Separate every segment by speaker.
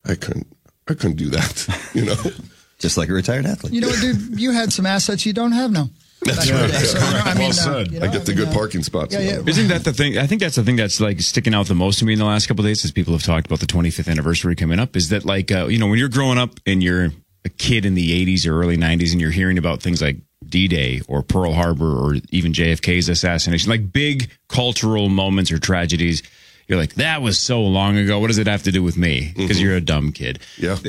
Speaker 1: I couldn't do that, you know.
Speaker 2: Just like a retired athlete.
Speaker 3: You know what, dude? You had some assets you don't have now.
Speaker 1: That's
Speaker 3: right.
Speaker 1: right.
Speaker 3: So,
Speaker 4: Well said.
Speaker 1: I get the good parking spots.
Speaker 3: Yeah.
Speaker 5: Isn't that the thing? I think that's the thing that's like sticking out the most to me in the last couple of days, as people have talked about the 25th anniversary coming up, is that like, you know, when you're growing up and you're a kid in the 80s or early 90s and you're hearing about things like D-Day or Pearl Harbor or even JFK's assassination, like big cultural moments or tragedies, you're like, that was so long ago. What does it have to do with me? Because you're a dumb kid.
Speaker 1: Yeah.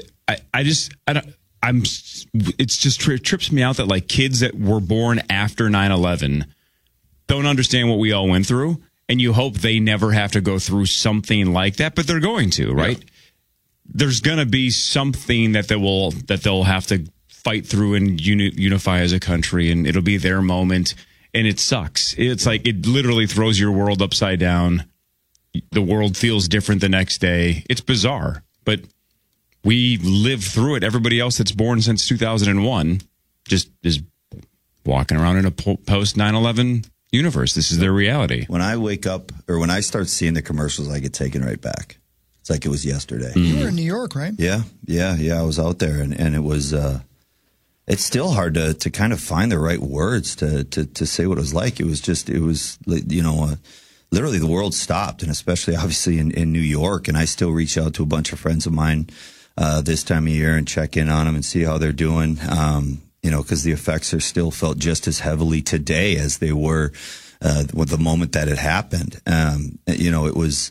Speaker 5: It's just trips me out that like kids that were born after 9/11 don't understand what we all went through, and you hope they never have to go through something like that, but they're going to, right? Yeah. There's going to be something that they'll have to fight through and unify as a country, and it'll be their moment, and it sucks. It's like it literally throws your world upside down. The world feels different the next day. It's bizarre, but we live through it. Everybody else that's born since 2001 just is walking around in a post 9/11 universe. This is their reality.
Speaker 2: When I wake up or when I start seeing the commercials, I get taken right back. It's like it was yesterday.
Speaker 3: You were in New York, right?
Speaker 2: Yeah. I was out there, and it was. It's still hard to kind of find the right words to say what it was like. It was literally the world stopped, and especially obviously in New York. And I still reach out to a bunch of friends of mine this time of year and check in on them and see how they're doing. Because the effects are still felt just as heavily today as they were with the moment that it happened. It was.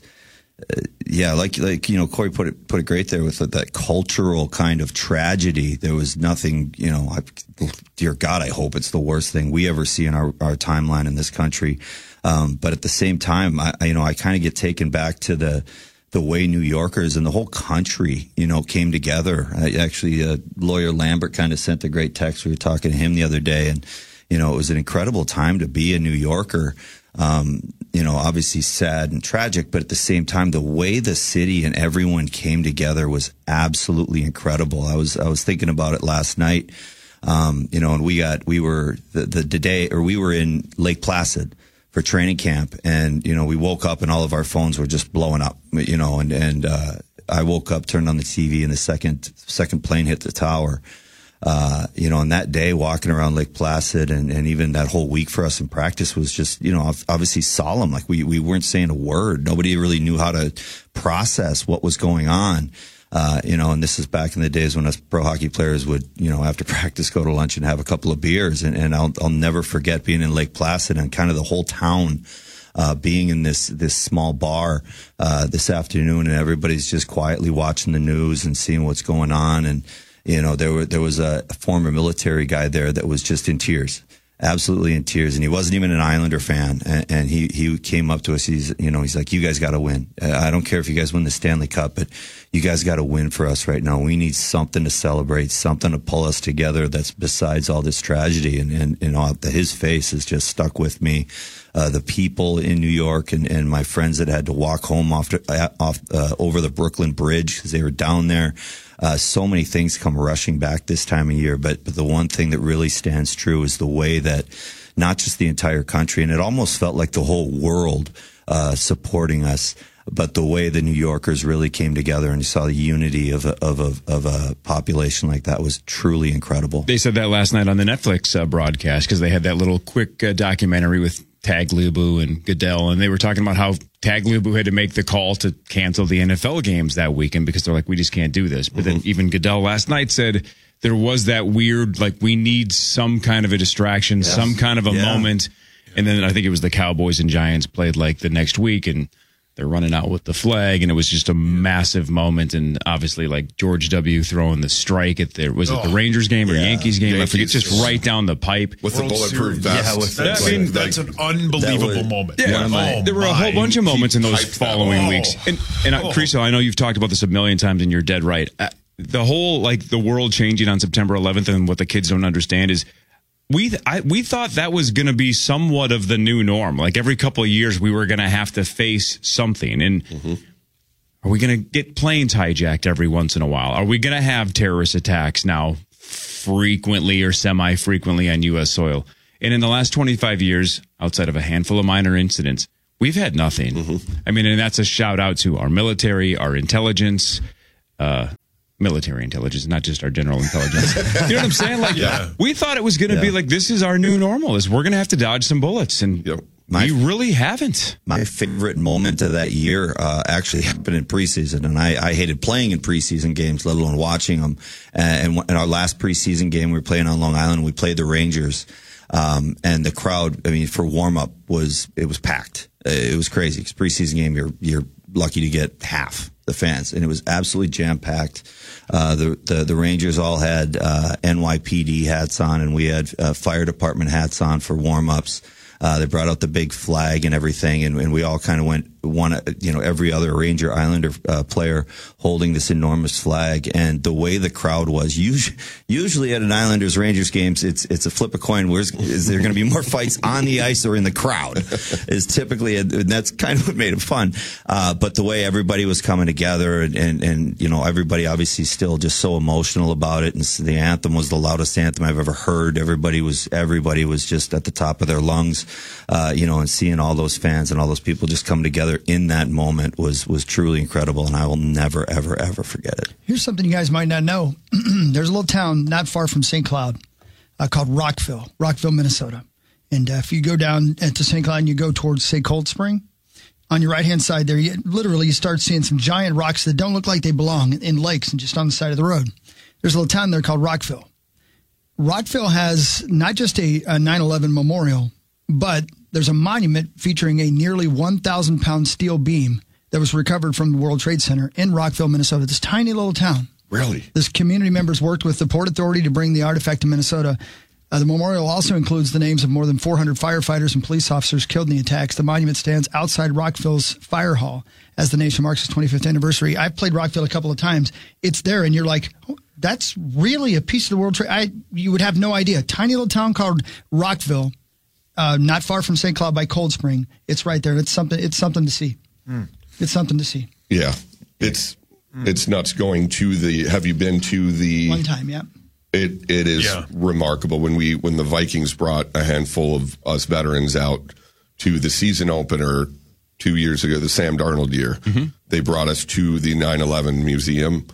Speaker 2: Corey put it great there with that cultural kind of tragedy. There was nothing, dear God, I hope it's the worst thing we ever see in our timeline in this country. But at the same time, I kind of get taken back to the way New Yorkers and the whole country, came together. Lawyer Lambert kind of sent a great text. We were talking to him the other day, and, it was an incredible time to be a New Yorker. Obviously sad and tragic, but at the same time, the way the city and everyone came together was absolutely incredible. I was thinking about it last night. And we were in Lake Placid for training camp, and, we woke up and all of our phones were just blowing up, and I woke up, turned on the TV, and the second plane hit the tower. And that day walking around Lake Placid and even that whole week for us in practice was just, obviously solemn. Like we weren't saying a word. Nobody really knew how to process what was going on. And this is back in the days when us pro hockey players would, after practice go to lunch and have a couple of beers. And I'll never forget being in Lake Placid and kind of the whole town, being in this small bar, this afternoon, and everybody's just quietly watching the news and seeing what's going on. And, there was a former military guy there that was just in tears, absolutely in tears. And he wasn't even an Islander fan. And he came up to us. He's like, you guys got to win. I don't care if you guys win the Stanley Cup, but you guys got to win for us right now. We need something to celebrate, something to pull us together that's besides all this tragedy. And his face has just stuck with me. The people in New York and my friends that had to walk home over the Brooklyn Bridge because they were down there. So many things come rushing back this time of year, but the one thing that really stands true is the way that not just the entire country, and it almost felt like the whole world supporting us, but the way the New Yorkers really came together and you saw the unity of a population like that was truly incredible.
Speaker 5: They said that last night on the Netflix broadcast because they had that little quick documentary with Tagliabue and Goodell, and they were talking about how Tagliabue had to make the call to cancel the NFL games that weekend because they're like, we just can't do this. But then even Goodell last night said there was that weird, like, we need some kind of a distraction, some kind of a moment. And then I think it was the Cowboys and Giants played like the next week, and they're running out with the flag, and it was just a massive moment. And obviously, like George W. throwing the strike at the Rangers game or Yankees game? I forget, just right down the pipe
Speaker 1: with the bulletproof vest.
Speaker 4: That's an unbelievable moment.
Speaker 5: Yeah, there were a whole bunch of moments in those following weeks. And Creasel, I know you've talked about this a million times, and you're dead right. The whole the world changing on September 11th, and what the kids don't understand is. We thought that was going to be somewhat of the new norm. Like every couple of years, we were going to have to face something. And are we going to get planes hijacked every once in a while? Are we going to have terrorist attacks now frequently or semi-frequently on U.S. soil? And in the last 25 years, outside of a handful of minor incidents, we've had nothing. I mean, and that's a shout out to our military, our intelligence, military intelligence, not just our general intelligence. You know what I'm saying? Like, we thought it was going to be like, this is our new normal, is we're going to have to dodge some bullets. And we really haven't.
Speaker 2: My favorite moment of that year actually happened in preseason, and I hated playing in preseason games, let alone watching them. And in our last preseason game, we were playing on Long Island. We played the Rangers, and the crowd, I mean, for warm up was packed. It was crazy. Because preseason game, you're lucky to get half the fans, and it was absolutely jam packed. The Rangers all had NYPD hats on, and we had fire department hats on for warm ups. They brought out the big flag and everything, and we all kind of went every other Ranger Islander player holding this enormous flag. And the way the crowd was, usually at an Islanders Rangers games, it's a flip a coin. Is there going to be more fights on the ice or in the crowd? Is typically, and that's kind of what made it fun. But the way everybody was coming together, and everybody obviously still just so emotional about it. And the anthem was the loudest anthem I've ever heard. Everybody was just at the top of their lungs, and seeing all those fans and all those people just come together in that moment was truly incredible, and I will never, ever, ever forget it.
Speaker 3: Here's something you guys might not know. There's a little town not far from St. Cloud called Rockville, Minnesota. And if you go down to St. Cloud and you go towards, say, Cold Spring, on your right-hand side there, you start seeing some giant rocks that don't look like they belong in lakes and just on the side of the road. There's a little town there called Rockville. Rockville has not just a 9/11 memorial, but there's a monument featuring a nearly 1,000-pound steel beam that was recovered from the World Trade Center in Rockville, Minnesota. This tiny little town.
Speaker 1: Really?
Speaker 3: This community members worked with the Port Authority to bring the artifact to Minnesota. The memorial also includes the names of more than 400 firefighters and police officers killed in the attacks. The monument stands outside Rockville's fire hall as the nation marks its 25th anniversary. I've played Rockville a couple of times. It's there, and you're like, oh, that's really a piece of the World Trade. You would have no idea. Tiny little town called Rockville. Not far from St. Cloud by Cold Spring. It's right there. It's something to see. It's something to see.
Speaker 1: Yeah. It's nuts going to the, have you been to the?
Speaker 3: One time, yeah.
Speaker 1: It is remarkable when the Vikings brought a handful of us veterans out to the season opener 2 years ago, the Sam Darnold year. Mm-hmm. They brought us to the 9/11 museum.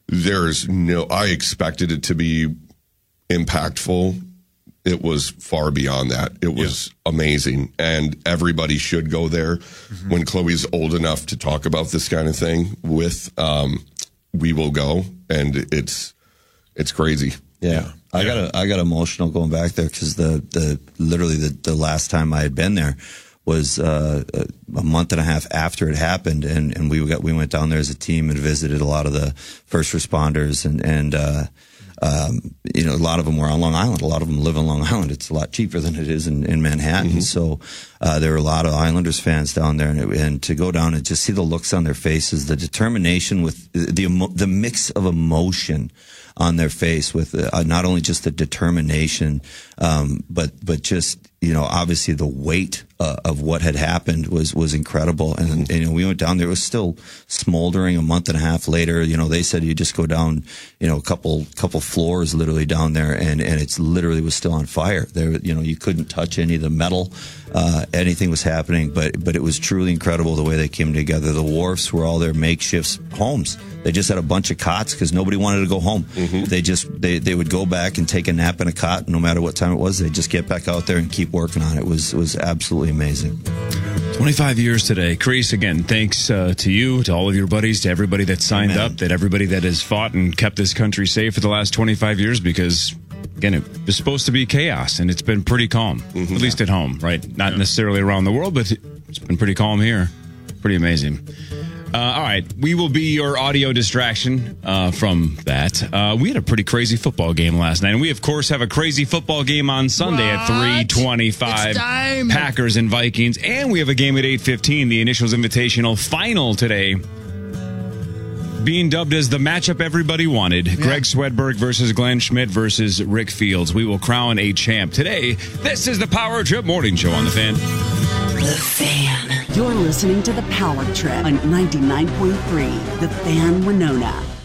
Speaker 1: I expected it to be impactful. It was far beyond that. It was amazing, and everybody should go there. Mm-hmm. When Chloe's old enough to talk about this kind of thing with, we will go, and it's crazy.
Speaker 2: Yeah. I got emotional going back there because literally the last time I had been there was a month and a half after it happened, and we went down there as a team and visited a lot of the first responders and a lot of them were on Long Island. A lot of them live on Long Island. It's a lot cheaper than it is in Manhattan. Mm-hmm. So there were a lot of Islanders fans down there, and to go down and just see the looks on their faces, the determination with the mix of emotion on their face with not only just the determination, but just, obviously the weight of what had happened was incredible. And we went down there. It was still smoldering a month and a half later. They said you just go down, a couple floors literally down there, and it's literally was still on fire. There, you couldn't touch any of the metal. Anything was happening, but it was truly incredible the way they came together. The wharfs were all their makeshift homes. They just had a bunch of cots because nobody wanted to go home. Mm-hmm. They would go back and take a nap in a cot, no matter what time it was. They'd just get back out there and keep working on it. It was absolutely amazing.
Speaker 5: 25 years today. Chris, again, thanks to you, to all of your buddies, to everybody that signed up, that everybody that has fought and kept this country safe for the last 25 years, because again, it was supposed to be chaos, and it's been pretty calm, at least at home, right? Not necessarily around the world, but it's been pretty calm here. Pretty amazing. All right, we will be your audio distraction from that. We had a pretty crazy football game last night, and we, of course, have a crazy football game on Sunday at 3:25. Packers and Vikings, and we have a game at 8:15, the Initials Invitational final today, being dubbed as the matchup everybody wanted. Yeah. Greg Swedberg versus Glenn Schmidt versus Rick Fields. We will crown a champ today. This is the Power Trip Morning Show on The Fan.
Speaker 6: The Fan. You're listening to the Power Trip on 99.3 The Fan Winona.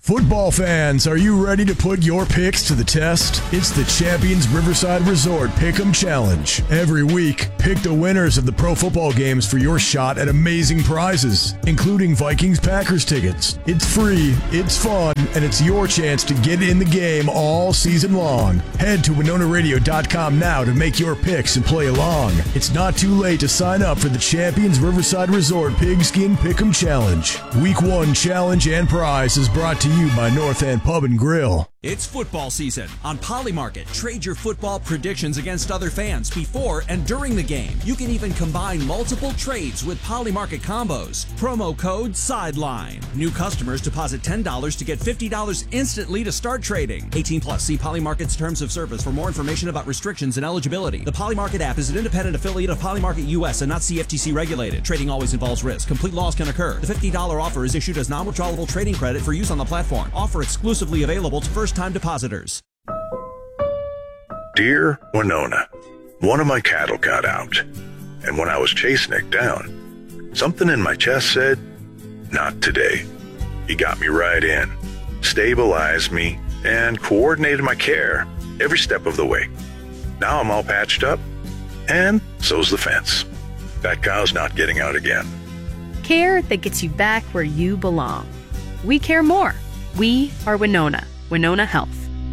Speaker 7: Football fans, are you ready to put your picks to the test? It's the Champions Riverside Resort Pick'em Challenge. Every week, pick the winners of the pro football games for your shot at amazing prizes, including Vikings-Packers tickets. It's free, it's fun, and it's your chance to get in the game all season long. Head to WinonaRadio.com now to make your picks and play along. It's not too late to sign up for the Champions Riverside Resort Pigskin Pick'em Challenge. Week 1 challenge and prize is brought to you by North End Pub and Grill.
Speaker 8: It's football season. On Polymarket, trade your football predictions against other fans before and during the game. You can even combine multiple trades with Polymarket combos. Promo code SIDELINE. New customers deposit $10 to get $50 instantly to start trading. 18 plus. See Polymarket's terms of service for more information about restrictions and eligibility. The Polymarket app is an independent affiliate of Polymarket US and not CFTC regulated. Trading always involves risk. Complete loss can occur. The $50 offer is issued as non-withdrawable trading credit for use on the platform. Offer exclusively available to first-time depositors.
Speaker 9: Dear Winona, one of my cattle got out, and when I was chasing it down, something in my chest said, not today. He got me right in, stabilized me, and coordinated my care every step of the way. Now I'm all patched up, and so's the fence. That cow's not getting out again.
Speaker 10: Care that gets you back where you belong. We care more. We are Winona. Winona Health.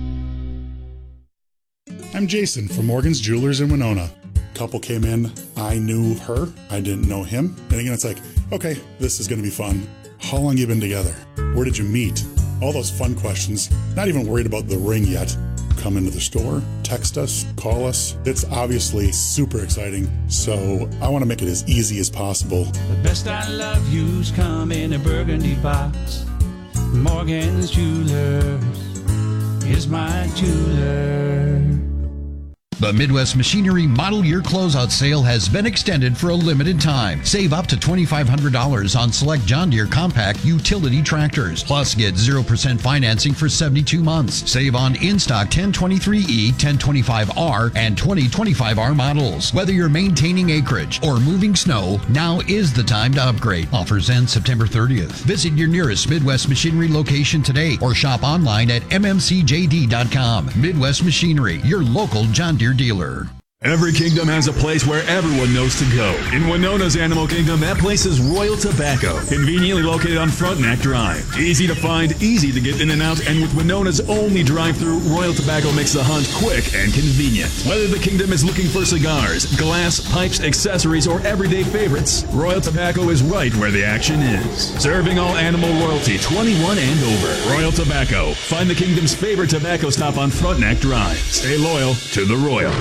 Speaker 11: I'm Jason from Morgan's Jewelers in Winona. Couple came in, I knew her, I didn't know him. And again, it's like, okay, this is gonna be fun. How long you been together? Where did you meet? All those fun questions. Not even worried about the ring yet. Come into the store, text us, call us. It's obviously super exciting, so I want to make it as easy as possible.
Speaker 12: The best I love you's come in a burgundy box. Morgan's Jewelers is my jeweler.
Speaker 13: The Midwest Machinery Model Year Closeout Sale has been extended for a limited time. Save up to $2,500 on select John Deere compact utility tractors. Plus, get 0% financing for 72 months. Save on in-stock 1023E, 1025R, and 2025R models. Whether you're maintaining acreage or moving snow, now is the time to upgrade. Offers end September 30th. Visit your nearest Midwest Machinery location today or shop online at mmcjd.com. Midwest Machinery, your local John Deere dealer.
Speaker 14: Every kingdom has a place where everyone knows to go. In Winona's Animal Kingdom, that place is Royal Tobacco, conveniently located on Frontenac Drive. Easy to find, easy to get in and out, and with Winona's only drive-thru, Royal Tobacco makes the hunt quick and convenient. Whether the kingdom is looking for cigars, glass, pipes, accessories, or everyday favorites, Royal Tobacco is right where the action is. Serving all animal royalty, 21 and over. Royal Tobacco. Find the kingdom's favorite tobacco stop on Frontenac Drive. Stay loyal to the Royal.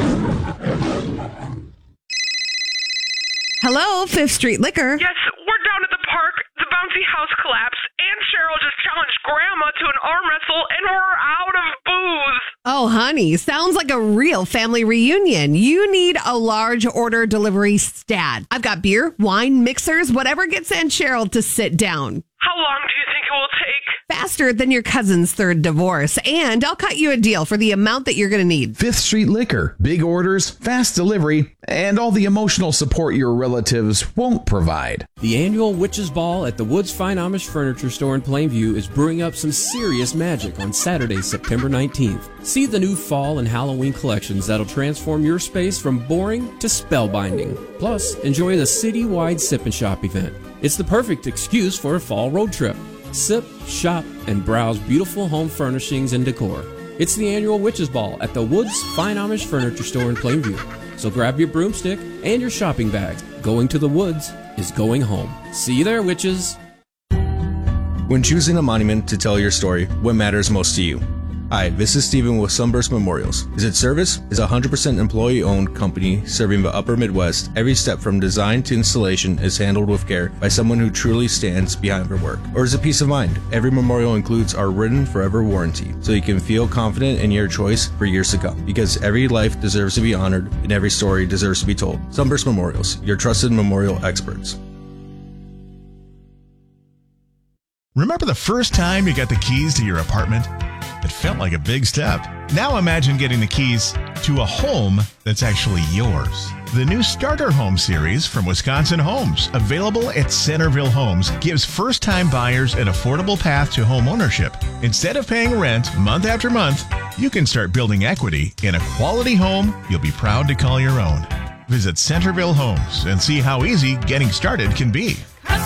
Speaker 15: Hello, Fifth Street Liquor.
Speaker 16: Yes, we're down at the park. The bouncy house collapsed, and Cheryl just challenged Grandma to an arm wrestle, and we're out of booze.
Speaker 15: Oh, honey, sounds like a real family reunion. You need a large order delivery stat. I've got beer, wine, mixers, whatever gets Aunt Cheryl to sit down.
Speaker 16: How long do you think it will take?
Speaker 15: Faster than your cousin's third divorce. And I'll cut you a deal for the amount that you're going to need.
Speaker 17: Fifth Street Liquor. Big orders, fast delivery, and all the emotional support your relatives won't provide.
Speaker 18: The annual Witches Ball at the Woods Fine Amish Furniture Store in Plainview is brewing up some serious magic on Saturday, September 19th. See the new fall and Halloween collections that'll transform your space from boring to spellbinding. Plus, enjoy the citywide Sip and Shop event. It's the perfect excuse for a fall road trip. Sip, shop, and browse beautiful home furnishings and decor. It's the annual Witches Ball at the Woods Fine Amish Furniture Store in Plainview. So grab your broomstick and your shopping bags. Going to the woods is going home. See you there, witches.
Speaker 19: When choosing a monument to tell your story, what matters most to you? Hi, this is Steven with Sunburst Memorials. Is it service? Is a 100% employee-owned company serving the upper Midwest. Every step from design to installation is handled with care by someone who truly stands behind their work. Or is it peace of mind? Every memorial includes our written forever warranty, so you can feel confident in your choice for years to come. Because every life deserves to be honored and every story deserves to be told. Sunburst Memorials, your trusted memorial experts.
Speaker 20: Remember the first time you got the keys to your apartment? It felt like a big step. Now imagine getting the keys to a home that's actually yours. The new Starter Home series from Wisconsin Homes, available at Centerville Homes, gives first-time buyers an affordable path to home ownership. Instead of paying rent month after month, you can start building equity in a quality home you'll be proud to call your own. Visit Centerville Homes and see how easy getting started can be.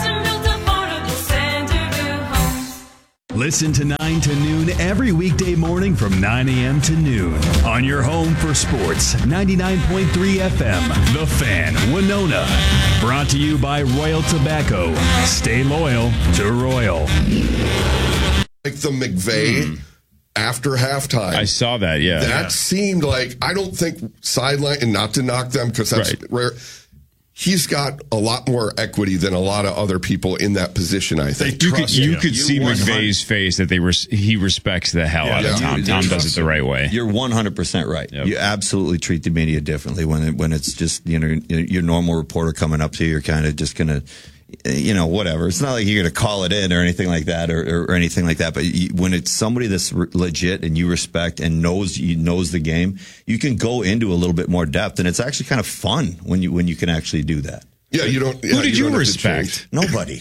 Speaker 14: Listen to 9 to noon every weekday morning from 9 a.m. to noon on your home for sports. 99.3 FM, The Fan, Winona. Brought to you by Royal Tobacco. Stay loyal to Royal.
Speaker 1: Like the McVay after halftime.
Speaker 5: I saw that, yeah.
Speaker 1: That seemed like, I don't think sideline, and not to knock them because that's rare. He's got a lot more equity than a lot of other people in that position, I think.
Speaker 5: You could see McVay's face that he respects the hell out of Tom. Tom does it the right way.
Speaker 2: You're 100% right. Yep. You absolutely treat the media differently when it's just, your normal reporter coming up to you. You're kind of just going to, whatever. It's not like you're going to call it in or anything like that or anything like that. But when it's somebody that's legit and you respect and knows the game, you can go into a little bit more depth, and it's actually kind of fun when you can actually do that.
Speaker 1: Yeah, you don't.
Speaker 5: Who did you respect?
Speaker 2: Nobody.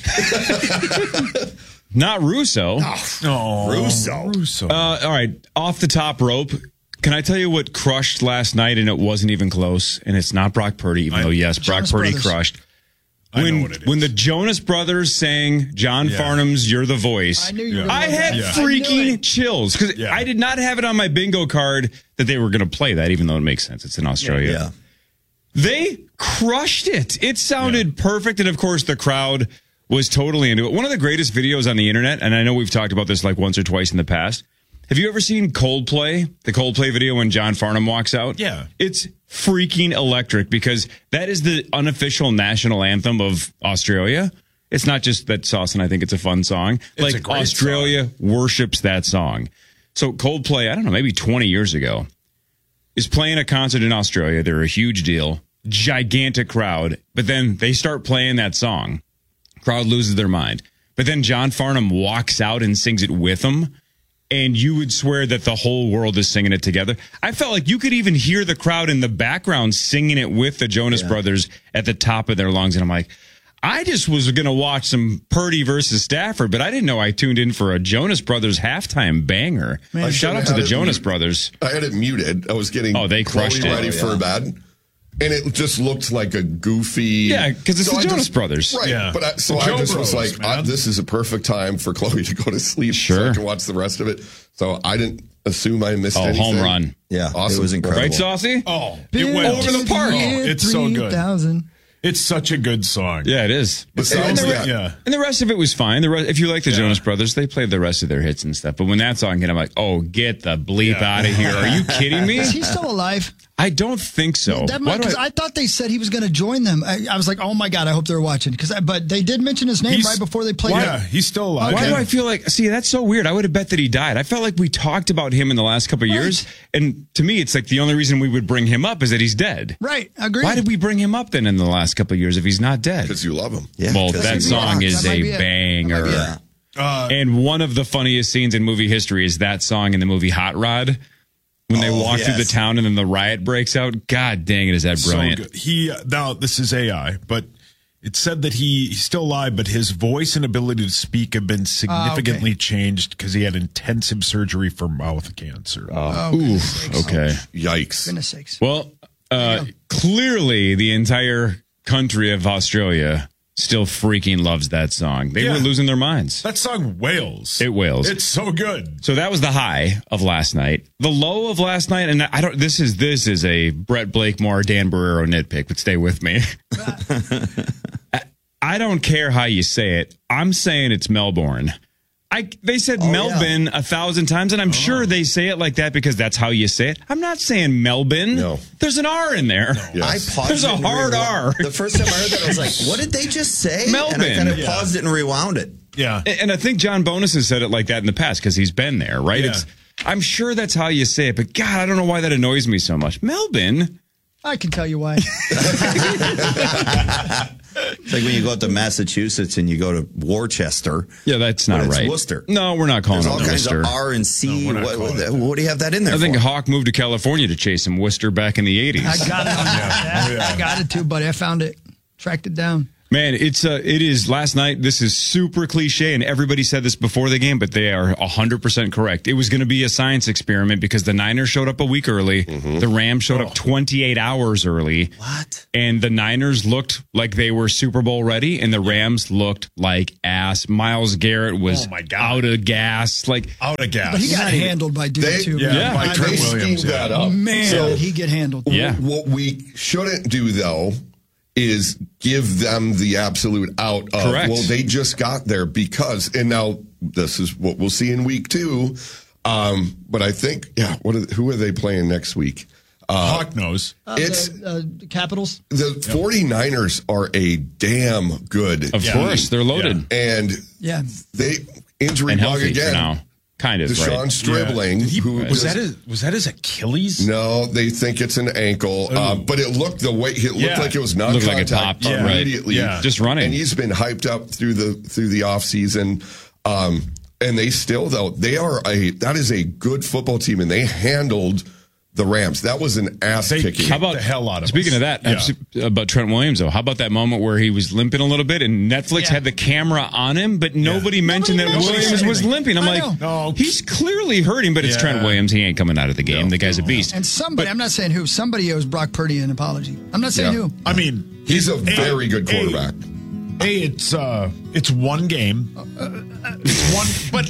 Speaker 5: Not Russo.
Speaker 2: Russo.
Speaker 5: All right, off the top rope. Can I tell you what crushed last night, and it wasn't even close? And it's not Brock Purdy, even though Brock Purdy crushed. When the Jonas Brothers sang John Farnham's "You're the Voice," I had freaking chills because I did not have it on my bingo card that they were going to play that, even though it makes sense. It's in Australia.
Speaker 2: Yeah.
Speaker 5: They crushed it. It sounded perfect, and of course the crowd was totally into it. One of the greatest videos on the internet, and I know we've talked about this like once or twice in the past. Have you ever seen Coldplay? The Coldplay video when John Farnham walks out?
Speaker 4: Yeah.
Speaker 5: It's freaking electric because that is the unofficial national anthem of Australia. It's not just that sauce, and I think it's a fun song.
Speaker 4: It's
Speaker 5: like Australia worships that song. So Coldplay, I don't know, maybe 20 years ago, is playing a concert in Australia. They're a huge deal, gigantic crowd. But then they start playing that song. Crowd loses their mind. But then John Farnham walks out and sings it with them. And you would swear that the whole world is singing it together. I felt like you could even hear the crowd in the background singing it with the Jonas Brothers at the top of their lungs. And I'm like, I just was going to watch some Purdy versus Stafford, but I didn't know I tuned in for a Jonas Brothers halftime banger.
Speaker 1: Man,
Speaker 5: shout out to the Jonas Brothers.
Speaker 1: I had it muted. I was getting
Speaker 5: they crushed
Speaker 1: Chloe
Speaker 5: it.
Speaker 1: ready for bed. And it just looked like a goofy...
Speaker 5: Yeah, because it's the Jonas Brothers.
Speaker 1: Right.
Speaker 4: Yeah.
Speaker 1: But I just was like, this is a perfect time for Chloe to go to sleep so I can watch the rest of it. So I didn't assume I missed anything.
Speaker 5: Home run.
Speaker 2: Yeah,
Speaker 1: awesome.
Speaker 2: It was incredible.
Speaker 5: Right, Saucy?
Speaker 4: Oh, it went
Speaker 5: over the park.
Speaker 4: It's so good.
Speaker 3: 3,000.
Speaker 4: It's such a good song.
Speaker 5: Yeah, it is.
Speaker 1: It sounds
Speaker 5: And the rest of it was fine. If you like the Jonas Brothers, they played the rest of their hits and stuff. But when that song hit, I'm like, oh, get the bleep out of here. Are you kidding me?
Speaker 3: Is he still alive?
Speaker 5: I don't think so.
Speaker 3: Because I thought they said he was going to join them. I was like, oh my God, I hope they're watching. But they did mention his name right before they played.
Speaker 4: Yeah, he's still alive.
Speaker 5: Why do I feel like, that's so weird. I would have bet that he died. I felt like we talked about him in the last couple of years. And to me, it's like the only reason we would bring him up is that he's dead.
Speaker 3: Right, agreed.
Speaker 5: Why did we bring him up then in the last couple of years if he's not dead?
Speaker 1: Because you love him.
Speaker 2: Yeah,
Speaker 5: well, that song is a banger. And one of the funniest scenes in movie history is that song in the movie Hot Rod. When they walk through the town and then the riot breaks out. God dang it, is that brilliant.
Speaker 4: So good. Now, this is AI, but it said that he's still alive, but his voice and ability to speak have been significantly changed because he had intensive surgery for mouth cancer.
Speaker 5: Okay.
Speaker 1: Yikes.
Speaker 3: Goodness sakes.
Speaker 5: Well, clearly the entire country of Australia still freaking loves that song. They were losing their minds.
Speaker 4: That song wails.
Speaker 5: It wails.
Speaker 4: It's so good.
Speaker 5: So that was the high of last night. The low of last night, and I don't. This is a Brett Blakemore, Dan Barrero nitpick, but stay with me. I don't care how you say it. I'm saying it's Melbourne. They said Melbourne 1,000 times, and I'm sure they say it like that because that's how you say it. I'm not saying Melbourne.
Speaker 1: No.
Speaker 5: There's an R in there.
Speaker 1: No. Yes.
Speaker 2: I paused.
Speaker 5: There's a hard R.
Speaker 2: The first time I heard that, I was like, what did they just say?
Speaker 5: Melbourne.
Speaker 2: And I kind of paused it and rewound it.
Speaker 4: Yeah.
Speaker 5: And I think John Bonus has said it like that in the past because he's been there, right?
Speaker 4: Yeah.
Speaker 5: I'm sure that's how you say it, but God, I don't know why that annoys me so much. Melbourne?
Speaker 3: I can tell you why.
Speaker 2: It's like when you go out to Massachusetts and you go to Worcester.
Speaker 5: Yeah, that's not right.
Speaker 2: Worcester.
Speaker 5: No, we're not calling
Speaker 2: There's
Speaker 5: it
Speaker 2: all kinds
Speaker 5: Worcester.
Speaker 2: of R and C. What do you have that in there
Speaker 5: I think
Speaker 2: for?
Speaker 5: Hawk moved to California to chase some Worcester back in the 80s.
Speaker 3: I got it on that. I got it too, buddy. I found it. Tracked it down.
Speaker 5: Man, it is last night. This is super cliche, and everybody said this before the game, but they are 100% correct. It was going to be a science experiment because the Niners showed up a week early. The Rams showed up 28 hours early.
Speaker 2: What?
Speaker 5: And the Niners looked like they were Super Bowl ready, and the Rams looked like ass. Myles Garrett was out of gas.
Speaker 4: Out of gas.
Speaker 3: But he got handled by dude, too.
Speaker 4: by Trent
Speaker 1: They
Speaker 4: Williams.
Speaker 1: schemed that up.
Speaker 3: Man,
Speaker 1: So
Speaker 3: did he get handled.
Speaker 1: what we shouldn't do, though, is give them the absolute out of,
Speaker 5: Correct.
Speaker 1: well, they just got there because, and now this is what we'll see in week 2. But I think, who are they playing next week?
Speaker 4: Hawk knows.
Speaker 1: It's
Speaker 3: the Capitals.
Speaker 1: the 49ers are a damn good
Speaker 5: Of course, they're loaded.
Speaker 1: And
Speaker 3: Yeah.
Speaker 1: they injury
Speaker 5: And
Speaker 1: bug
Speaker 5: healthy for
Speaker 1: again.
Speaker 5: now. Kind of,
Speaker 1: Deshaun
Speaker 5: right?
Speaker 1: Stribling, who
Speaker 4: was that his Achilles?
Speaker 1: No, they think it's an ankle, but it looked like it was
Speaker 5: Looked like it
Speaker 1: non-contact
Speaker 5: popped, right.
Speaker 1: immediately.
Speaker 5: Yeah. Just running.
Speaker 1: and he's been hyped up through the off season. And they still that is a good football team, and they handled the Rams. That was an ass kicking.
Speaker 5: How about
Speaker 4: the hell out of
Speaker 5: speaking
Speaker 4: us.
Speaker 5: of that, about Trent Williams though? How about that moment where he was limping a little bit and Netflix had the camera on him, but nobody mentioned that Williams was limping? I'm like, he's clearly hurting, but it's Trent Williams. He ain't coming out of the game. The guy's a beast.
Speaker 3: And somebody, I'm not saying who, somebody owes Brock Purdy an apology. I'm not saying who.
Speaker 4: I mean,
Speaker 1: he's a very good quarterback.
Speaker 4: It's one game. It's one, but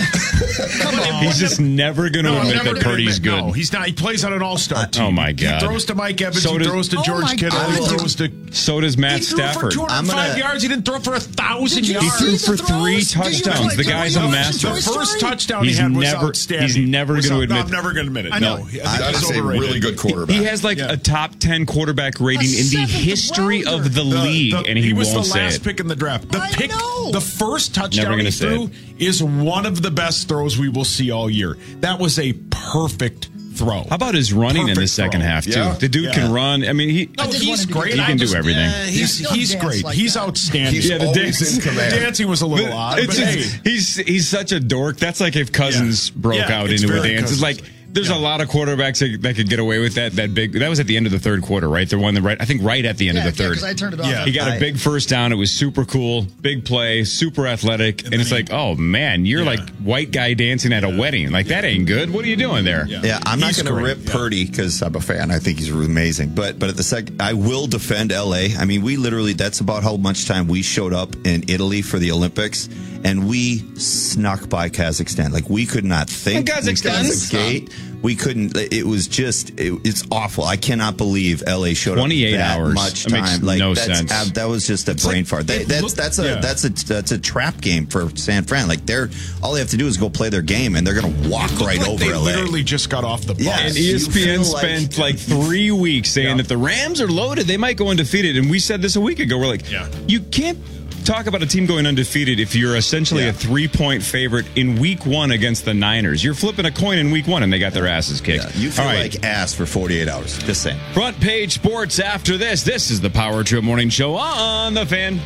Speaker 3: Come on.
Speaker 5: He's just never going to admit that Purdy's good.
Speaker 4: No, he's not. He plays on an all-star team.
Speaker 5: Oh my God!
Speaker 4: He throws to Mike Evans.
Speaker 5: So
Speaker 4: he
Speaker 5: does-
Speaker 4: throws to George Kittle. He throws to.
Speaker 5: So does Matt
Speaker 4: He threw
Speaker 5: Stafford.
Speaker 4: for 205 yards. He didn't throw for 1,000
Speaker 5: He
Speaker 4: yards.
Speaker 5: threw for 3 touchdowns. The guy's a master.
Speaker 4: The first touchdown he had was outstanding.
Speaker 5: He's never going to admit.
Speaker 4: I'm never going to admit it.
Speaker 3: I know.
Speaker 4: No,
Speaker 1: That is a really good quarterback.
Speaker 5: He has like a top 10 quarterback rating in the history of the league, and he
Speaker 4: was
Speaker 5: won't
Speaker 4: the
Speaker 5: say
Speaker 4: last
Speaker 5: it.
Speaker 4: pick in the draft. The first
Speaker 5: Never
Speaker 4: touchdown
Speaker 5: gonna
Speaker 4: he
Speaker 5: say
Speaker 4: threw is one of the best throws we will see all year. That was a perfect throw.
Speaker 5: How about his running in the
Speaker 4: Perfect
Speaker 5: second
Speaker 4: throw.
Speaker 5: half too?
Speaker 1: Yeah.
Speaker 5: The dude can run. I mean,
Speaker 4: he's great.
Speaker 5: He can do everything.
Speaker 4: He's great.
Speaker 3: like
Speaker 4: He's
Speaker 3: that.
Speaker 4: outstanding.
Speaker 1: He's always in command.
Speaker 4: The dancing was a little odd,
Speaker 5: It's
Speaker 4: but
Speaker 5: just,
Speaker 4: hey.
Speaker 5: he's such a dork. That's like if Cousins broke out
Speaker 4: it's
Speaker 5: into a
Speaker 4: very
Speaker 5: dance. It's
Speaker 4: Cousins.
Speaker 5: like there's a lot of quarterbacks that could get away with that big. That was at the end of the third quarter, right? The one that right at the end of the third.
Speaker 3: because I turned it off.
Speaker 5: He got a big first down. It was super cool, big play, super athletic, and it's like, oh man, you're like white guy dancing at a wedding. Like that ain't good. What are you doing there?
Speaker 2: Yeah, I'm not going to rip Purdy because I'm a fan. I think he's amazing. But at the second, I will defend LA. I mean, we literally, that's about how much time we showed up in Italy for the Olympics, and we snuck by Kazakhstan. Like, we could not think.
Speaker 5: Kazakhstan.
Speaker 2: We couldn't. It was just. It's awful. I cannot believe LA showed up
Speaker 5: 28
Speaker 2: that
Speaker 5: hours.
Speaker 2: much
Speaker 5: That makes
Speaker 2: time. Like
Speaker 5: no
Speaker 2: that's,
Speaker 5: sense.
Speaker 2: That was just a brain fart. That's a trap game for San Fran. Like all they have to do is go play their game, and they're going to walk right over
Speaker 4: They
Speaker 2: LA.
Speaker 4: literally just got off the bus.
Speaker 2: Yeah,
Speaker 5: And ESPN spent like 3 weeks saying that the Rams are loaded. They might go undefeated. And we said this a week ago. We're like, you can't talk about a team going undefeated if you're essentially a 3-point favorite in week 1 against the Niners. You're flipping a coin in week 1, and they got their asses kicked.
Speaker 2: Yeah, you feel like ass for 48 hours. Just saying.
Speaker 5: Front page sports after this. This is the Power Trip Morning Show on The Fan.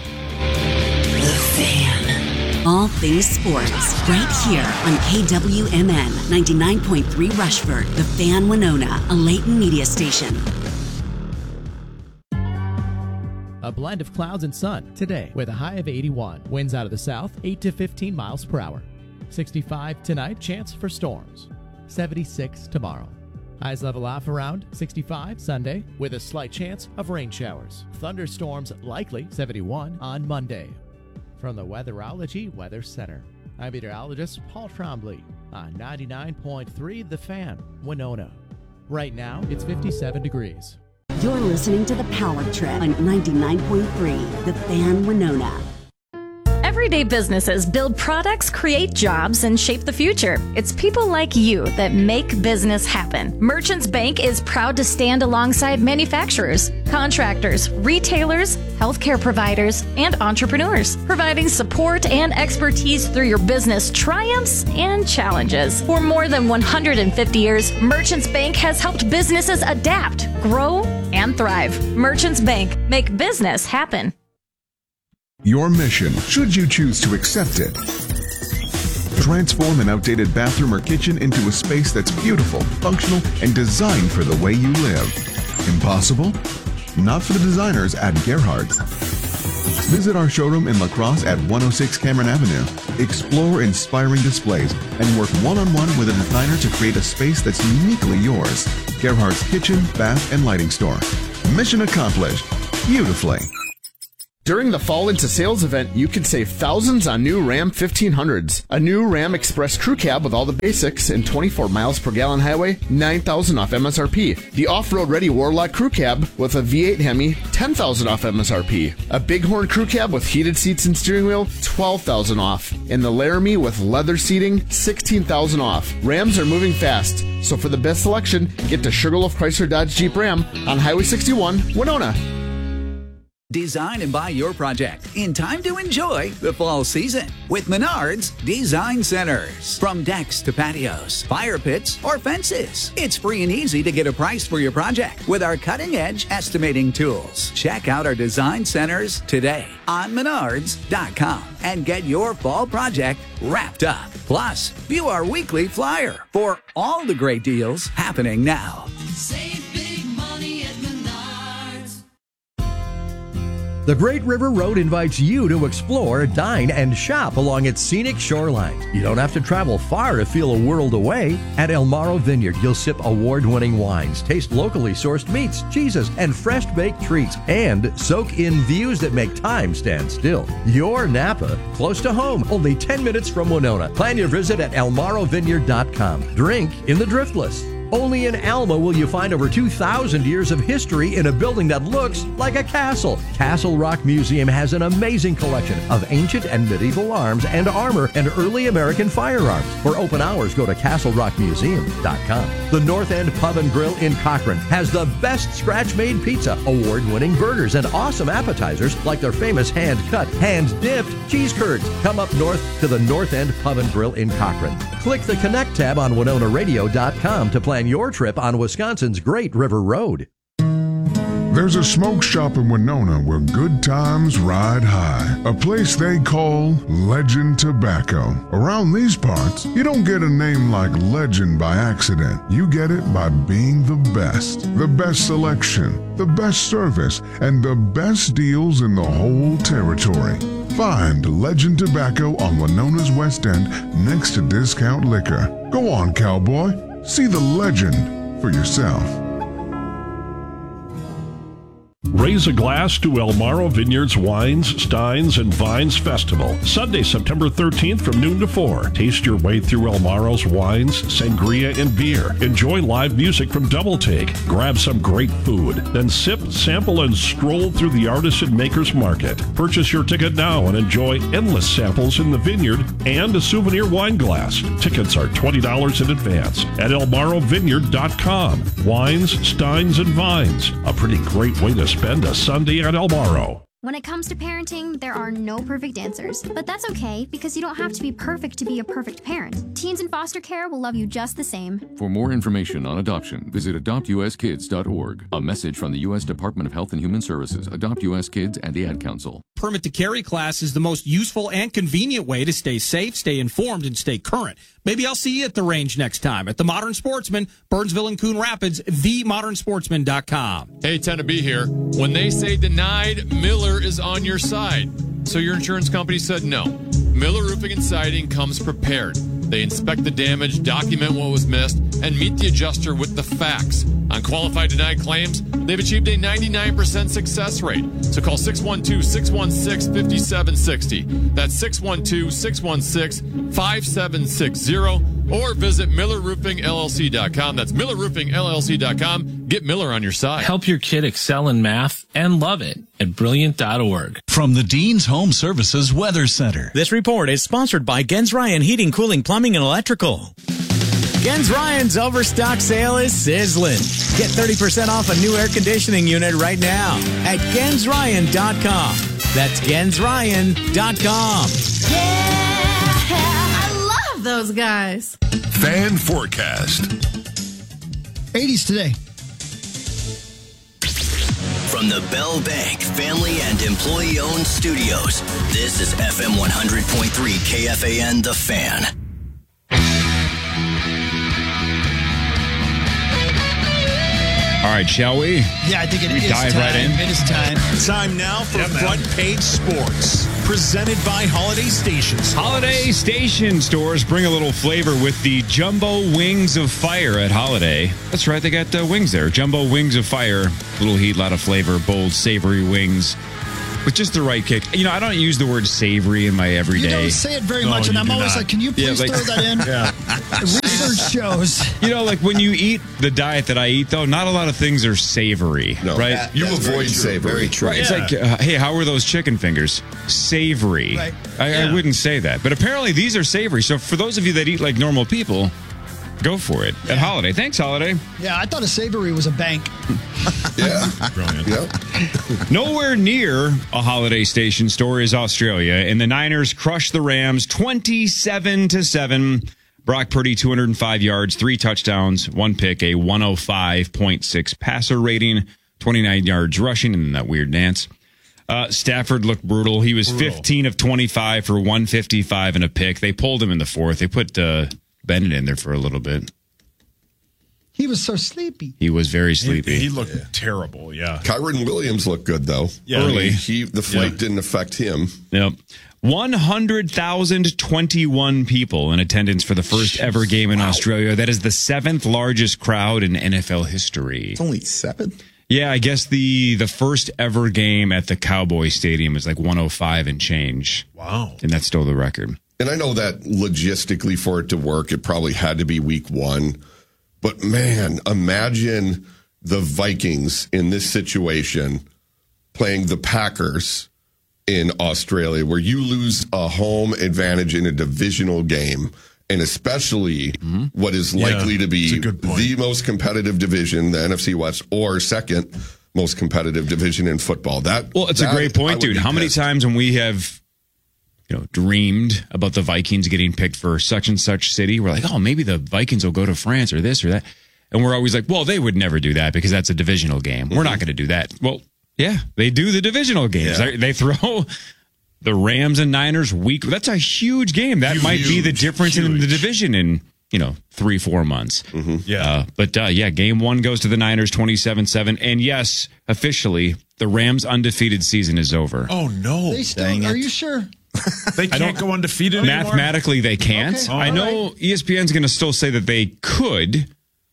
Speaker 6: The Fan. All things sports, right here on KWMN 99.3 Rushford, The Fan Winona, a Leighton media station.
Speaker 21: A blend of clouds and sun today with a high of 81. Winds out of the south, 8 to 15 miles per hour. 65 tonight, chance for storms. 76 tomorrow. Highs level off around 65 Sunday with a slight chance of rain showers. Thunderstorms likely 71 on Monday. From the Weatherology Weather Center, I'm meteorologist Paul Trombley on 99.3 The Fan, Winona. Right now, it's 57 degrees.
Speaker 6: You're listening to The Power Trip on 99.3 The Fan Winona.
Speaker 7: Everyday businesses build products, create jobs, and shape the future. It's people like you that make business happen. Merchants Bank is proud to stand alongside manufacturers, contractors, retailers, healthcare providers, and entrepreneurs, providing support and expertise through your business triumphs and challenges. For more than 150 years, Merchants Bank has helped businesses adapt, grow, and thrive. Merchants Bank, make business happen.
Speaker 22: Your mission, should you choose to accept it. Transform an outdated bathroom or kitchen into a space that's beautiful, functional, and designed for the way you live. Impossible? Not for the designers at Gerhardt's. Visit our showroom in La Crosse at 106 Cameron Avenue. Explore inspiring displays and work one-on-one with a designer to create a space that's uniquely yours. Gerhardt's Kitchen, Bath, and Lighting Store. Mission accomplished. Beautifully.
Speaker 23: During the Fall Into Sales event, you can save thousands on new Ram 1500s. A new Ram Express Crew Cab with all the basics and 24 miles per gallon highway, $9,000 off MSRP. The off-road ready Warlock Crew Cab with a V8 Hemi, $10,000 off MSRP. A Bighorn Crew Cab with heated seats and steering wheel, $12,000 off. And the Laramie with leather seating, $16,000 off. Rams are moving fast, so for the best selection, get to Sugarloaf Chrysler Dodge Jeep Ram on Highway 61, Winona.
Speaker 24: Design and buy your project in time to enjoy the fall season with Menards Design Centers. From decks to patios, fire pits, or fences, it's free and easy to get a price for your project with our cutting-edge estimating tools. Check out our design centers today on Menards.com and get your fall project wrapped up. Plus, view our weekly flyer for all the great deals happening now.
Speaker 25: The Great River Road invites you to explore, dine, and shop along its scenic shoreline. You don't have to travel far to feel a world away. At El Morro Vineyard, you'll sip award-winning wines, taste locally sourced meats, cheeses, and fresh-baked treats, and soak in views that make time stand still. Your Napa, close to home, only 10 minutes from Winona. Plan your visit at elmorrovineyard.com. Drink in the Driftless. Only in Alma will you find over 2,000 years of history in a building that looks like a castle. Castle Rock Museum has an amazing collection of ancient and medieval arms and armor and early American firearms. For open hours, go to castlerockmuseum.com. The North End Pub and Grill in Cochrane has the best scratch-made pizza, award-winning burgers, and awesome appetizers like their famous hand-cut, hand-dipped cheese curds. Come up north to the North End Pub and Grill in Cochrane. Click the Connect tab on WinonaRadio.com to plan your trip on Wisconsin's Great River Road.
Speaker 26: There's a smoke shop in Winona where good times ride high. A place they call Legend Tobacco. Around these parts, you don't get a name like Legend by accident. You get it by being the best. The best selection, the best service, and the best deals in the whole territory. Find Legend Tobacco on Winona's West End next to Discount Liquor. Go on, cowboy. See the legend for yourself.
Speaker 27: Raise a glass to El Morro Vineyards Wines, Steins, and Vines Festival. Sunday, September 13th from noon to 4. Taste your way through El Morro's wines, sangria, and beer. Enjoy live music from Double Take. Grab some great food. Then sip, sample, and stroll through the Artisan Makers Market. Purchase your ticket now and enjoy endless samples in the vineyard and a souvenir wine glass. Tickets are $20 in advance at elmorrovineyard.com. Wines, Steins, and Vines. A pretty great way to spend a Sunday at El Morro.
Speaker 28: When it comes to parenting, there are no perfect answers, but that's okay because you don't have to be perfect to be a perfect parent. Teens in foster care will love you just the same.
Speaker 29: For more information on adoption, visit adoptuskids.org. A message from the U.S. Department of Health and Human Services, Adopt U.S. Kids, and the Ad Council.
Speaker 30: Permit to Carry class is the most useful and convenient way to stay safe, stay informed, and stay current. Maybe I'll see you at the range next time at the Modern Sportsman, Burnsville and Coon Rapids, themodernsportsman.com.
Speaker 31: Hey, Tenebee here. When they say denied, Miller is on your side. So your insurance company said no. Miller Roofing and Siding comes prepared. They inspect the damage, document what was missed, and meet the adjuster with the facts. On qualified denied claims, they've achieved a 99% success rate. So call 612-616-5760. That's 612-616-5760 or visit MillerRoofingLLC.com. That's MillerRoofingLLC.com. Get Miller on your side.
Speaker 8: Help your kid excel in math and love it at Brilliant.org.
Speaker 9: From the Dean's Home Services Weather Center.
Speaker 10: This report is sponsored by Gens Ryan Heating, Cooling, Plumbing, and Electrical. Gens Ryan's Overstock sale is sizzling. Get 30% off a new air conditioning unit right now at GensRyan.com. That's GensRyan.com.
Speaker 11: Yeah, I love those guys.
Speaker 26: Fan forecast.
Speaker 3: 80s today.
Speaker 12: From the Bell Bank family and employee-owned studios, this is FM 100.3 KFAN The Fan.
Speaker 5: All right, shall we?
Speaker 3: Yeah, I think it is
Speaker 5: dive
Speaker 3: time.
Speaker 5: right in.
Speaker 3: It is time.
Speaker 13: Time now for Front Page Sports, presented by Holiday Station Stores.
Speaker 5: Holiday Station Stores bring a little flavor with the Jumbo Wings of Fire at Holiday. That's right, they got wings there. Jumbo Wings of Fire. Little heat, lot of flavor, bold, savory wings with just the right kick. You know, I don't use the word savory in my everyday.
Speaker 3: You don't say it very much, and I'm always like, can you please throw that in?
Speaker 5: Yeah.
Speaker 3: Research shows.
Speaker 5: You know, like when you eat the diet that I eat, though, not a lot of things are savory, right?
Speaker 1: You avoid savory.
Speaker 2: Very true.
Speaker 5: Right. It's like, hey, how were those chicken fingers? Savory.
Speaker 3: Right.
Speaker 5: I wouldn't say that. But apparently these are savory. So for those of you that eat like normal people, go for it at Holiday. Thanks, Holiday.
Speaker 3: Yeah, I thought a savory was a bank.
Speaker 1: Yeah.
Speaker 4: Brilliant.
Speaker 1: Yep.
Speaker 5: Nowhere near a Holiday Station store is Australia, and the Niners crushed the Rams 27-7. Brock Purdy, 205 yards, 3 touchdowns, 1 pick, a 105.6 passer rating, 29 yards rushing, and that weird dance. Stafford looked brutal. He was 15 of 25 for 155 and a pick. They pulled him in the fourth. They put Bennett in there for a little bit.
Speaker 3: He was so sleepy.
Speaker 5: He was very sleepy.
Speaker 4: He looked terrible, yeah.
Speaker 1: Kyron Williams looked good, though.
Speaker 4: Yeah.
Speaker 5: Early.
Speaker 1: The flight didn't affect him.
Speaker 5: Yep. 100,021 people in attendance for the first ever game in Australia. That is the 7th largest crowd in NFL history.
Speaker 2: It's only 7?
Speaker 5: Yeah, I guess the first ever game at the Cowboy Stadium is like 105 and change.
Speaker 4: Wow.
Speaker 5: And that's still the record.
Speaker 1: And I know that logistically for it to work, it probably had to be week 1. But man, imagine the Vikings in this situation playing the Packers in Australia, where you lose a home advantage in a divisional game, and especially what is likely to be the most competitive division, the NFC West, or second most competitive division in football.
Speaker 5: It's a great point, dude. How many times when we have dreamed about the Vikings getting picked for such and such city, we're like, oh, maybe the Vikings will go to France or this or that. And we're always like, well, they would never do that because that's a divisional game. We're not going to do that. Well, yeah, they do the divisional games.
Speaker 1: Yeah.
Speaker 5: They throw the Rams and Niners week. That's a huge game. That might be the difference in the division in, 3-4 months.
Speaker 4: Yeah.
Speaker 5: Game 1 goes to the Niners 27-7. And yes, officially, the Rams' undefeated season is over.
Speaker 4: Oh, no.
Speaker 3: They still, are you sure?
Speaker 4: They can't go undefeated anymore?
Speaker 5: Mathematically, they can't.
Speaker 3: Okay.
Speaker 5: I know ESPN's going to still say that they could.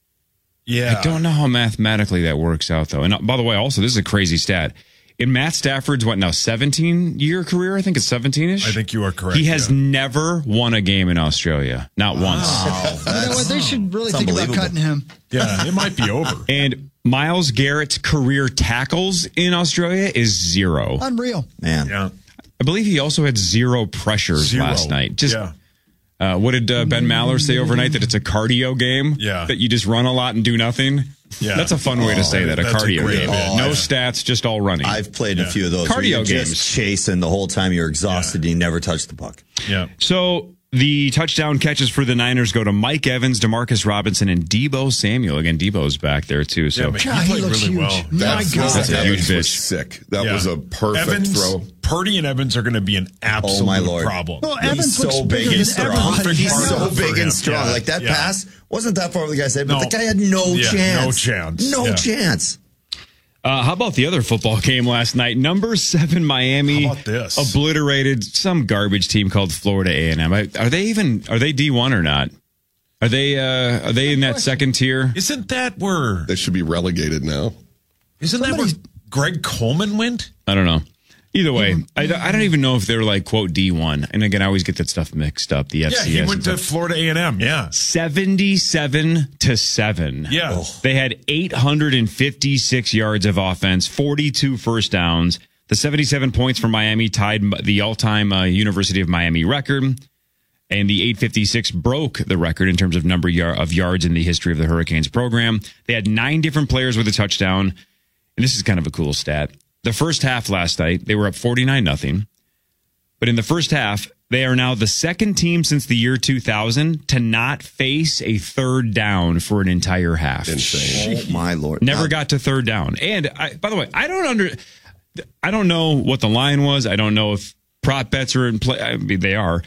Speaker 4: Yeah.
Speaker 5: I don't know how mathematically that works out, though. And by the way, also, this is a crazy stat. In Matt Stafford's, 17-year career? I think it's 17-ish.
Speaker 4: I think you are correct.
Speaker 5: He has never won a game in Australia. Not once.
Speaker 3: You know what? They should really think about cutting him.
Speaker 4: Yeah, it might be over.
Speaker 5: And Myles Garrett's career tackles in Australia is 0.
Speaker 3: Unreal.
Speaker 2: Man.
Speaker 4: Yeah.
Speaker 5: I believe he also had 0 pressures last night. What did Ben Maller say overnight? That it's a cardio game?
Speaker 4: Yeah.
Speaker 5: That you just run a lot and do nothing?
Speaker 4: Yeah.
Speaker 5: That's a fun way to say that, a cardio game. No
Speaker 2: Yeah.
Speaker 5: stats, just all running.
Speaker 2: I've played a few of those.
Speaker 5: Cardio games.
Speaker 2: Just chasing the whole time. You're exhausted. You never touch the puck.
Speaker 4: Yeah.
Speaker 5: So the touchdown catches for the Niners go to Mike Evans, Demarcus Robinson, and Deebo Samuel. Again, Deebo's back there, too. So
Speaker 4: he played really well.
Speaker 5: That's a huge
Speaker 1: was
Speaker 5: bitch.
Speaker 1: sick. That was a perfect throw.
Speaker 4: Purdy and Evans are going to be an absolute problem.
Speaker 3: Well, Evans
Speaker 2: He's so
Speaker 3: looks
Speaker 2: big
Speaker 3: bigger
Speaker 2: and
Speaker 3: than
Speaker 2: strong.
Speaker 3: everybody.
Speaker 2: He's
Speaker 4: Hard
Speaker 2: so
Speaker 4: for
Speaker 2: big
Speaker 4: him.
Speaker 2: and strong.
Speaker 4: Yeah.
Speaker 2: Like that
Speaker 4: Yeah.
Speaker 2: pass wasn't that far over the guy's head, but
Speaker 4: No.
Speaker 2: the guy had no chance.
Speaker 4: No chance.
Speaker 2: No
Speaker 4: Yeah.
Speaker 2: chance.
Speaker 5: How about the other football game last night? Number 7 Miami
Speaker 4: How about this?
Speaker 5: obliterated some garbage team called Florida A&M. Are they D1 or not? Are they in that second tier?
Speaker 4: Isn't that where
Speaker 1: They should be relegated now.
Speaker 4: Greg Coleman went?
Speaker 5: I don't know. Either way, I don't even know if they're like, quote, D1. And again, I always get that stuff mixed up. The FCS.
Speaker 4: Yeah, he went to Florida A&M. Yeah.
Speaker 5: 77-7.
Speaker 4: Yeah.
Speaker 5: Oh. They had 856 yards of offense, 42 first downs. The 77 points for Miami tied the all-time University of Miami record. And the 856 broke the record in terms of number of yards in the history of the Hurricanes program. They had 9 different players with a touchdown. And this is kind of a cool stat. The first half last night, they were up 49-0. But in the first half, they are now the second team since the year 2000 to not face a third down for an entire half.
Speaker 1: Insane.
Speaker 2: Oh, my Lord.
Speaker 5: Never got to third down. And by the way, I don't know what the line was. I don't know if prop bets are in play. I mean, they are.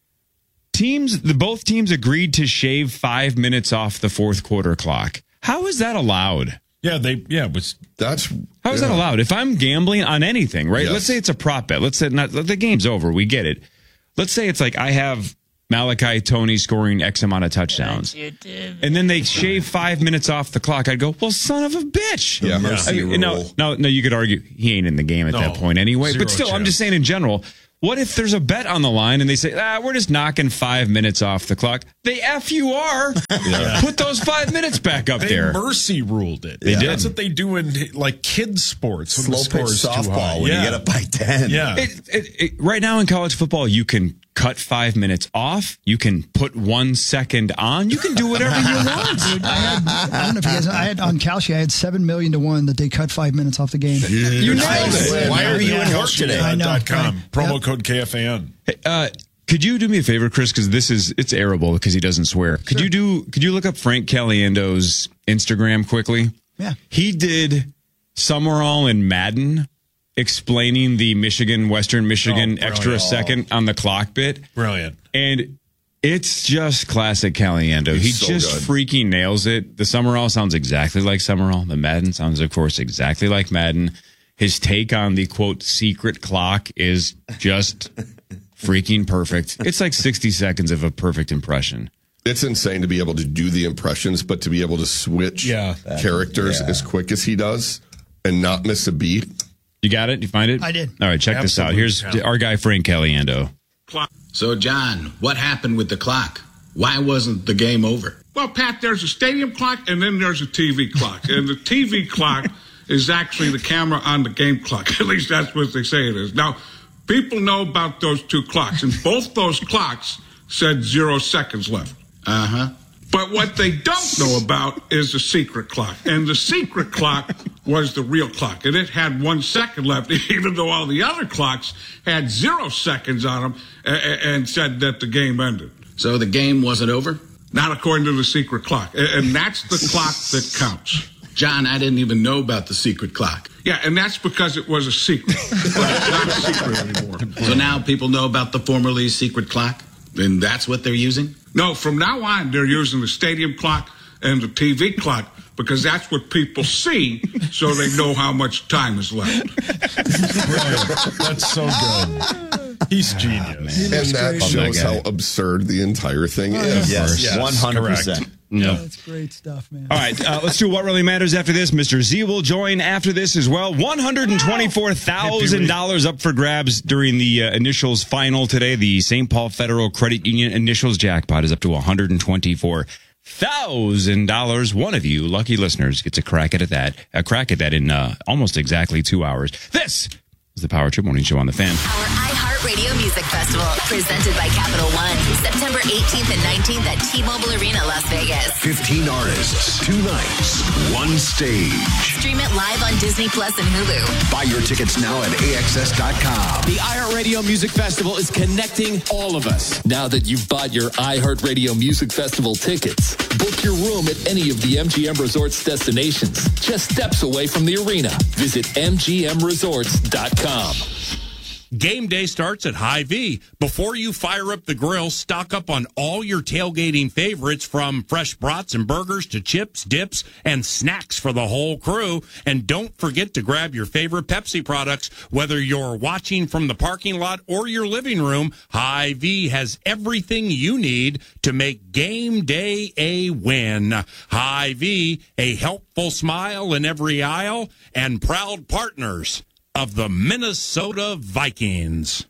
Speaker 5: Both teams agreed to shave 5 minutes off the fourth quarter clock. How is that allowed?
Speaker 4: How is
Speaker 5: that allowed? If I'm gambling on anything, right? Yes. Let's say it's a prop bet. Let's say the game's over. We get it. Let's say it's like I have Malachi Tony scoring X amount of touchdowns. And then they shave 5 minutes off the clock. I'd go, well, son of a bitch.
Speaker 1: Yeah. Mercy rule.
Speaker 5: No, you could argue he ain't in the game at that point anyway. But still, chance. I'm just saying in general, what if there's a bet on the line and they say, we're just knocking 5 minutes off the clock? They F you are. Yeah. Put those 5 minutes back up there.
Speaker 4: They mercy ruled it.
Speaker 5: They did.
Speaker 4: That's what they do in like kids sports.
Speaker 2: Slow pitch softball when you get up by 10.
Speaker 4: Yeah.
Speaker 5: Right now in college football, you can cut 5 minutes off. You can put 1 second on. You can do whatever you want.
Speaker 3: Dude, I don't know if you guys, I had on Kalshi, I had 7 million to 1 that they cut 5 minutes off the game.
Speaker 5: You nailed it.
Speaker 2: Why are you in work today?
Speaker 3: I know.
Speaker 4: Promo code KFAN.
Speaker 5: Hey, could you do me a favor, Chris? Because it's airable because he doesn't swear. Could you look up Frank Caliendo's Instagram quickly?
Speaker 3: Yeah.
Speaker 5: He did Summerall and Madden explaining the Western Michigan extra second on the clock bit.
Speaker 4: Brilliant.
Speaker 5: And it's just classic Caliendo. He so just freaking nails it. The Summerall sounds exactly like Summerall. The Madden sounds, of course, exactly like Madden. His take on the, quote, secret clock is just freaking perfect. It's like 60 seconds of a perfect impression.
Speaker 1: It's insane to be able to do the impressions, but to be able to switch characters as quick as he does and not miss a beat.
Speaker 5: You got it? You find it?
Speaker 3: I did.
Speaker 5: All right, check this out. Here's our guy, Frank Caliendo.
Speaker 6: So, John, what happened with the clock? Why wasn't the game over?
Speaker 7: Well, Pat, there's a stadium clock and then there's a TV clock. And the TV clock is actually the camera on the game clock. At least that's what they say it is. Now, people know about those two clocks, and both those clocks said 0 seconds left.
Speaker 6: Uh-huh.
Speaker 7: But what they don't know about is the secret clock. And the secret clock was the real clock. And it had 1 second left, even though all the other clocks had 0 seconds on them and said that the game ended.
Speaker 6: So the game wasn't over?
Speaker 7: Not according to the secret clock. And that's the clock that counts.
Speaker 6: John, I didn't even know about the secret clock.
Speaker 7: Yeah, and that's because it was a secret. But it's not a secret anymore.
Speaker 6: So now people know about the formerly secret clock? And that's what they're using?
Speaker 7: No, from now on, they're using the stadium clock and the TV clock because that's what people see so they know how much time is left.
Speaker 4: That's so good. He's genius.
Speaker 1: And that shows how absurd the entire thing is.
Speaker 2: Yes, 100%.
Speaker 5: No.
Speaker 3: That's great stuff, man.
Speaker 5: All right, let's do What Really Matters after this. Mr. Z will join after this as well. $124,000 up for grabs during the initials final today. The St. Paul Federal Credit Union initials jackpot is up to $124,000. One of you lucky listeners gets a crack at that in almost exactly 2 hours. This is the Power Trip Morning Show on the Fan.
Speaker 14: Our iHeartRadio Music Festival, presented by Capital One, September 18th and 19th at T-Mobile Arena, Las Vegas.
Speaker 12: 15 artists, 2 nights, 1 stage.
Speaker 14: Stream it live on Disney Plus and Hulu.
Speaker 12: Buy your tickets now at AXS.com.
Speaker 15: The iHeartRadio Music Festival is connecting all of us.
Speaker 16: Now that you've bought your iHeartRadio Music Festival tickets, book your room at any of the MGM Resorts destinations, just steps away from the arena. Visit MGMResorts.com.
Speaker 30: Game day starts at Hy-Vee. Before you fire up the grill, stock up on all your tailgating favorites, from fresh brats and burgers to chips, dips, and snacks for the whole crew. And don't forget to grab your favorite Pepsi products. Whether you're watching from the parking lot or your living room, Hy-Vee has everything you need to make game day a win. Hy-Vee, a helpful smile in every aisle, and proud partners
Speaker 17: of the Minnesota Vikings.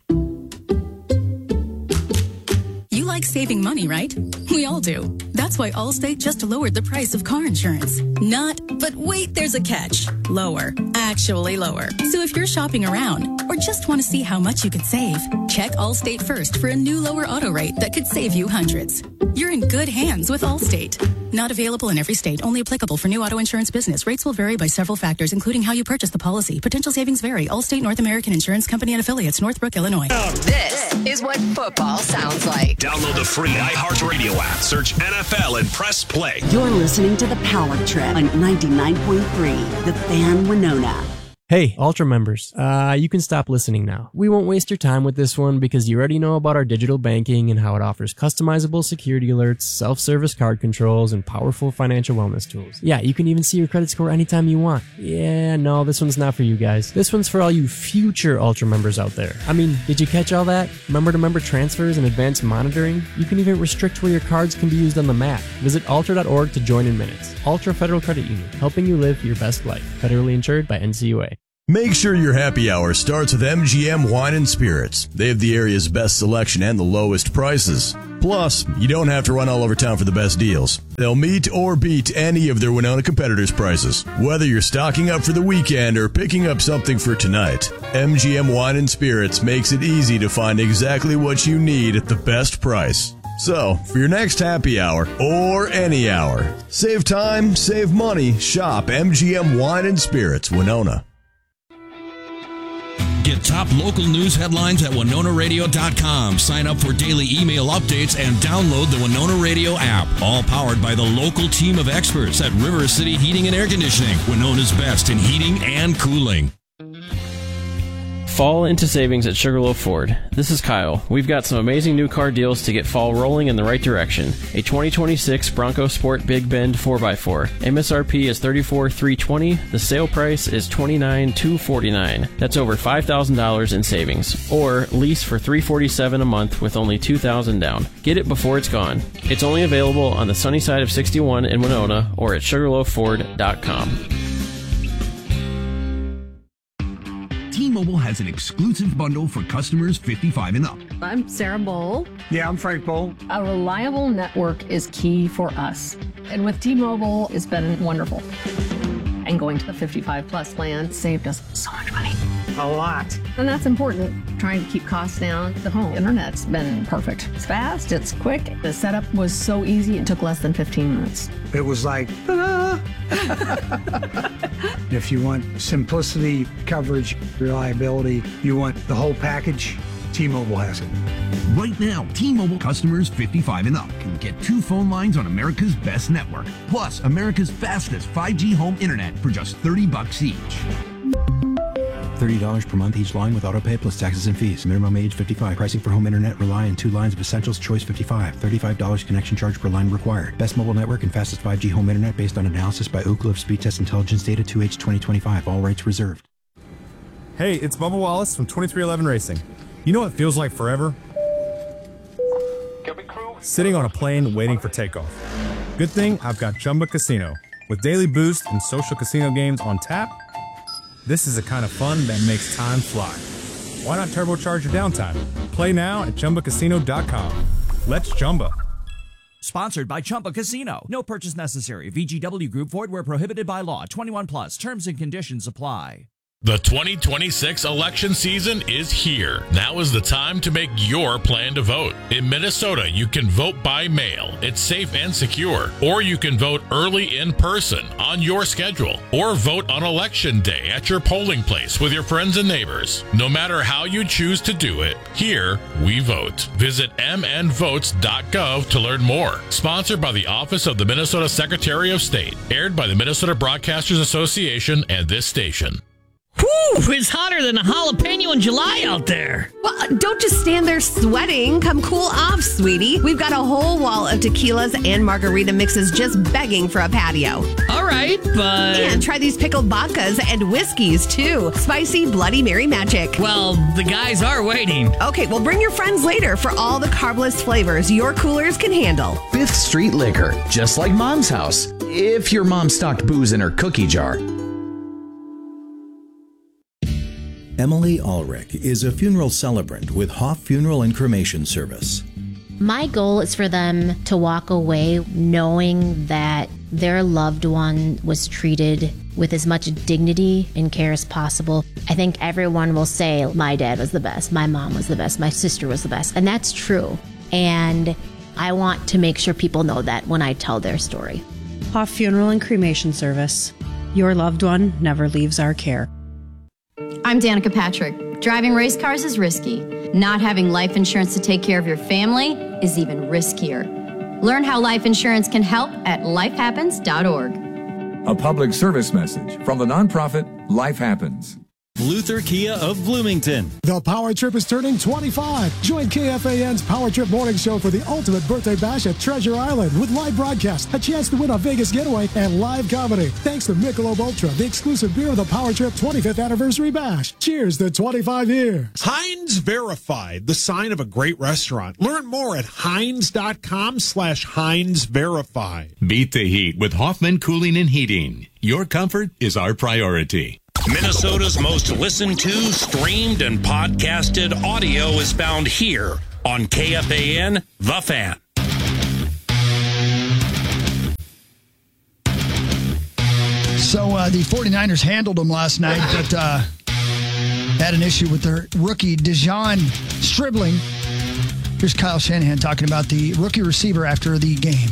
Speaker 18: You like saving money, right? We all do. That's why Allstate just lowered the price of car insurance. But wait, there's a catch. Lower. Actually lower. So if you're shopping around or just want to see how much you could save, check Allstate first for a new lower auto rate that could save you hundreds. You're in good hands with Allstate. Not available in every state. Only applicable for new auto insurance business. Rates will vary by several factors, including how you purchase the policy. Potential savings vary. Allstate North American Insurance Company and Affiliates, Northbrook, Illinois.
Speaker 14: This is what football sounds like.
Speaker 13: Download the free iHeartRadio app. Search NFL and press play.
Speaker 19: You're listening to The Power Trip on 99.3, The Fan Winona.
Speaker 18: Hey, Ultra members, you can stop listening now. We won't waste your time with this one because you already know about our digital banking and how it offers customizable security alerts, self-service card controls, and powerful financial wellness tools. Yeah, you can even see your credit score anytime you want. Yeah, no, this one's not for you guys. This one's for all you future Ultra members out there. I mean, did you catch all that? Member-to-member transfers and advanced monitoring? You can even restrict where your cards can be used on the map. Visit ultra.org to join in minutes. Ultra Federal Credit Union, helping you live your best life. Federally insured by NCUA.
Speaker 20: Make sure your happy hour starts with MGM Wine and Spirits. They have the area's best selection and the lowest prices. Plus, you don't have to run all over town for the best deals. They'll meet or beat any of their Winona competitors' prices. Whether you're stocking up for the weekend or picking up something for tonight, MGM Wine and Spirits makes it easy to find exactly what you need at the best price. So, for your next happy hour, or any hour, save time, save money, shop MGM Wine and Spirits, Winona.
Speaker 13: Get top local news headlines at WinonaRadio.com. Sign up for daily email updates and download the Winona Radio app. All powered by the local team of experts at River City Heating and Air Conditioning, Winona's best in heating and cooling.
Speaker 8: Fall into savings at Sugarloaf Ford. This is Kyle. We've got some amazing new car deals to get fall rolling in the right direction. A 2026 Bronco Sport Big Bend 4x4. MSRP is $34,320. The sale price is $29,249. That's over $5,000 in savings. Or lease for $347 a month with only $2,000 down. Get it before it's gone. It's only available on the sunny side of 61 in Winona or at SugarloafFord.com.
Speaker 21: T-Mobile has an exclusive bundle for customers 55 and up.
Speaker 22: I'm Sarah Bowl.
Speaker 21: Yeah, I'm Frank Bowl.
Speaker 22: A reliable network is key for us. And with T-Mobile, it's been wonderful. And going to the 55 plus plan saved us so much money. A lot. And that's important. Trying to keep costs down. The home internet's been perfect. It's fast, it's quick. The setup was so easy, it took less than 15 minutes.
Speaker 23: It was like, ta-da! If you want simplicity, coverage, reliability, you want the whole package, T-Mobile has it.
Speaker 21: Right now, T-Mobile customers 55 and up can get 2 phone lines on America's best network, plus America's fastest 5G home internet for just $30 each.
Speaker 24: $30 per month each line with autopay plus taxes and fees. Minimum age 55. Pricing for home internet rely on 2 lines of Essentials Choice 55. $35 connection charge per line required. Best mobile network and fastest 5G home internet based on analysis by Ookla of Speed Test Intelligence data 2H 2025. All rights reserved.
Speaker 17: Hey, it's Bubba Wallace from 2311 Racing. You know what feels like forever? Sitting on a plane waiting for takeoff. Good thing I've got Chumba Casino. With daily boost and social casino games on tap, this is the kind of fun that makes time fly. Why not turbocharge your downtime? Play now at ChumbaCasino.com. Let's Chumba.
Speaker 25: Sponsored by Chumba Casino. No purchase necessary. VGW Group. Void where prohibited by law. 21 plus. Terms and conditions apply.
Speaker 27: The 2026 election season is here. Now is the time to make your plan to vote. In Minnesota, you can vote by mail. It's safe and secure. Or you can vote early in person on your schedule. Or vote on Election Day at your polling place with your friends and neighbors. No matter how you choose to do it, here we vote. Visit mnvotes.gov to learn more. Sponsored by the Office of the Minnesota Secretary of State. Aired by the Minnesota Broadcasters Association and this station.
Speaker 28: Whew, it's hotter than a jalapeno in July out there.
Speaker 11: Well, don't just stand there sweating. Come cool off, sweetie. We've got a whole wall of tequilas and margarita mixes just begging for a patio.
Speaker 28: All right, but...
Speaker 11: And try these pickled vodkas and whiskeys, too. Spicy Bloody Mary magic.
Speaker 28: Well, the guys are waiting.
Speaker 11: Okay, well, bring your friends later for all the carbless flavors your coolers can handle.
Speaker 32: 5th Street Liquor, just like Mom's house. If your mom stocked booze in her cookie jar.
Speaker 1: Emily Ulrich is a funeral celebrant with Hoff Funeral and Cremation Service.
Speaker 2: My goal is for them to walk away knowing that their loved one was treated with as much dignity and care as possible. I think everyone will say, my dad was the best, my mom was the best, my sister was the best, and that's true. And I want to make sure people know that when I tell their story.
Speaker 3: Hoff Funeral and Cremation Service. Your loved one never leaves our care.
Speaker 4: I'm Danica Patrick. Driving race cars is risky. Not having life insurance to take care of your family is even riskier. Learn how life insurance can help at lifehappens.org.
Speaker 5: A public service message from the nonprofit Life Happens.
Speaker 6: Luther Kia of Bloomington.
Speaker 7: The Power Trip is turning 25. Join KFAN's Power Trip Morning Show for the ultimate birthday bash at Treasure Island with live broadcast, a chance to win a Vegas getaway, and live comedy. Thanks to Michelob Ultra, the exclusive beer of the Power Trip 25th Anniversary Bash. Cheers to 25 years.
Speaker 9: Heinz Verified, the sign of a great restaurant. Learn more at Heinz.com/Heinz Verified.
Speaker 10: Beat the heat with Hoffman Cooling and Heating. Your comfort is our priority.
Speaker 26: Minnesota's most listened to, streamed, and podcasted audio is found here on KFAN, The Fan.
Speaker 29: So the 49ers handled them last night, but had an issue with their rookie, Dejon Stribling. Here's Kyle Shanahan talking about the rookie receiver after the game.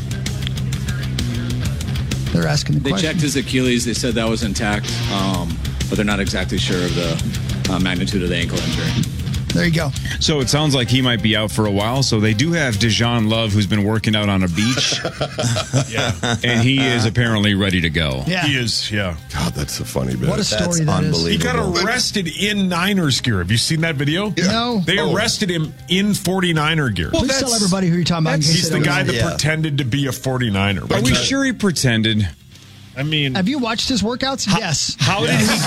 Speaker 29: They're asking the question.
Speaker 31: They checked his Achilles. They said that was intact, but they're not exactly sure of the magnitude of the ankle injury.
Speaker 29: There you go.
Speaker 33: So it sounds like he might be out for a while. So they do have Dejon Love, who's been working out on a beach.
Speaker 9: Yeah.
Speaker 33: And he is apparently ready to go.
Speaker 29: Yeah.
Speaker 9: He is, yeah.
Speaker 34: God, that's a funny bit.
Speaker 29: What a story that is.
Speaker 9: He got arrested in Niners gear. Have you seen that video?
Speaker 29: Yeah. No.
Speaker 9: They arrested him in 49er gear.
Speaker 29: Well, please tell everybody who you're talking about.
Speaker 9: He's the guy that pretended to be a 49er.
Speaker 33: Are we sure he pretended?
Speaker 9: I mean,
Speaker 29: have you watched his workouts? Yes.
Speaker 33: How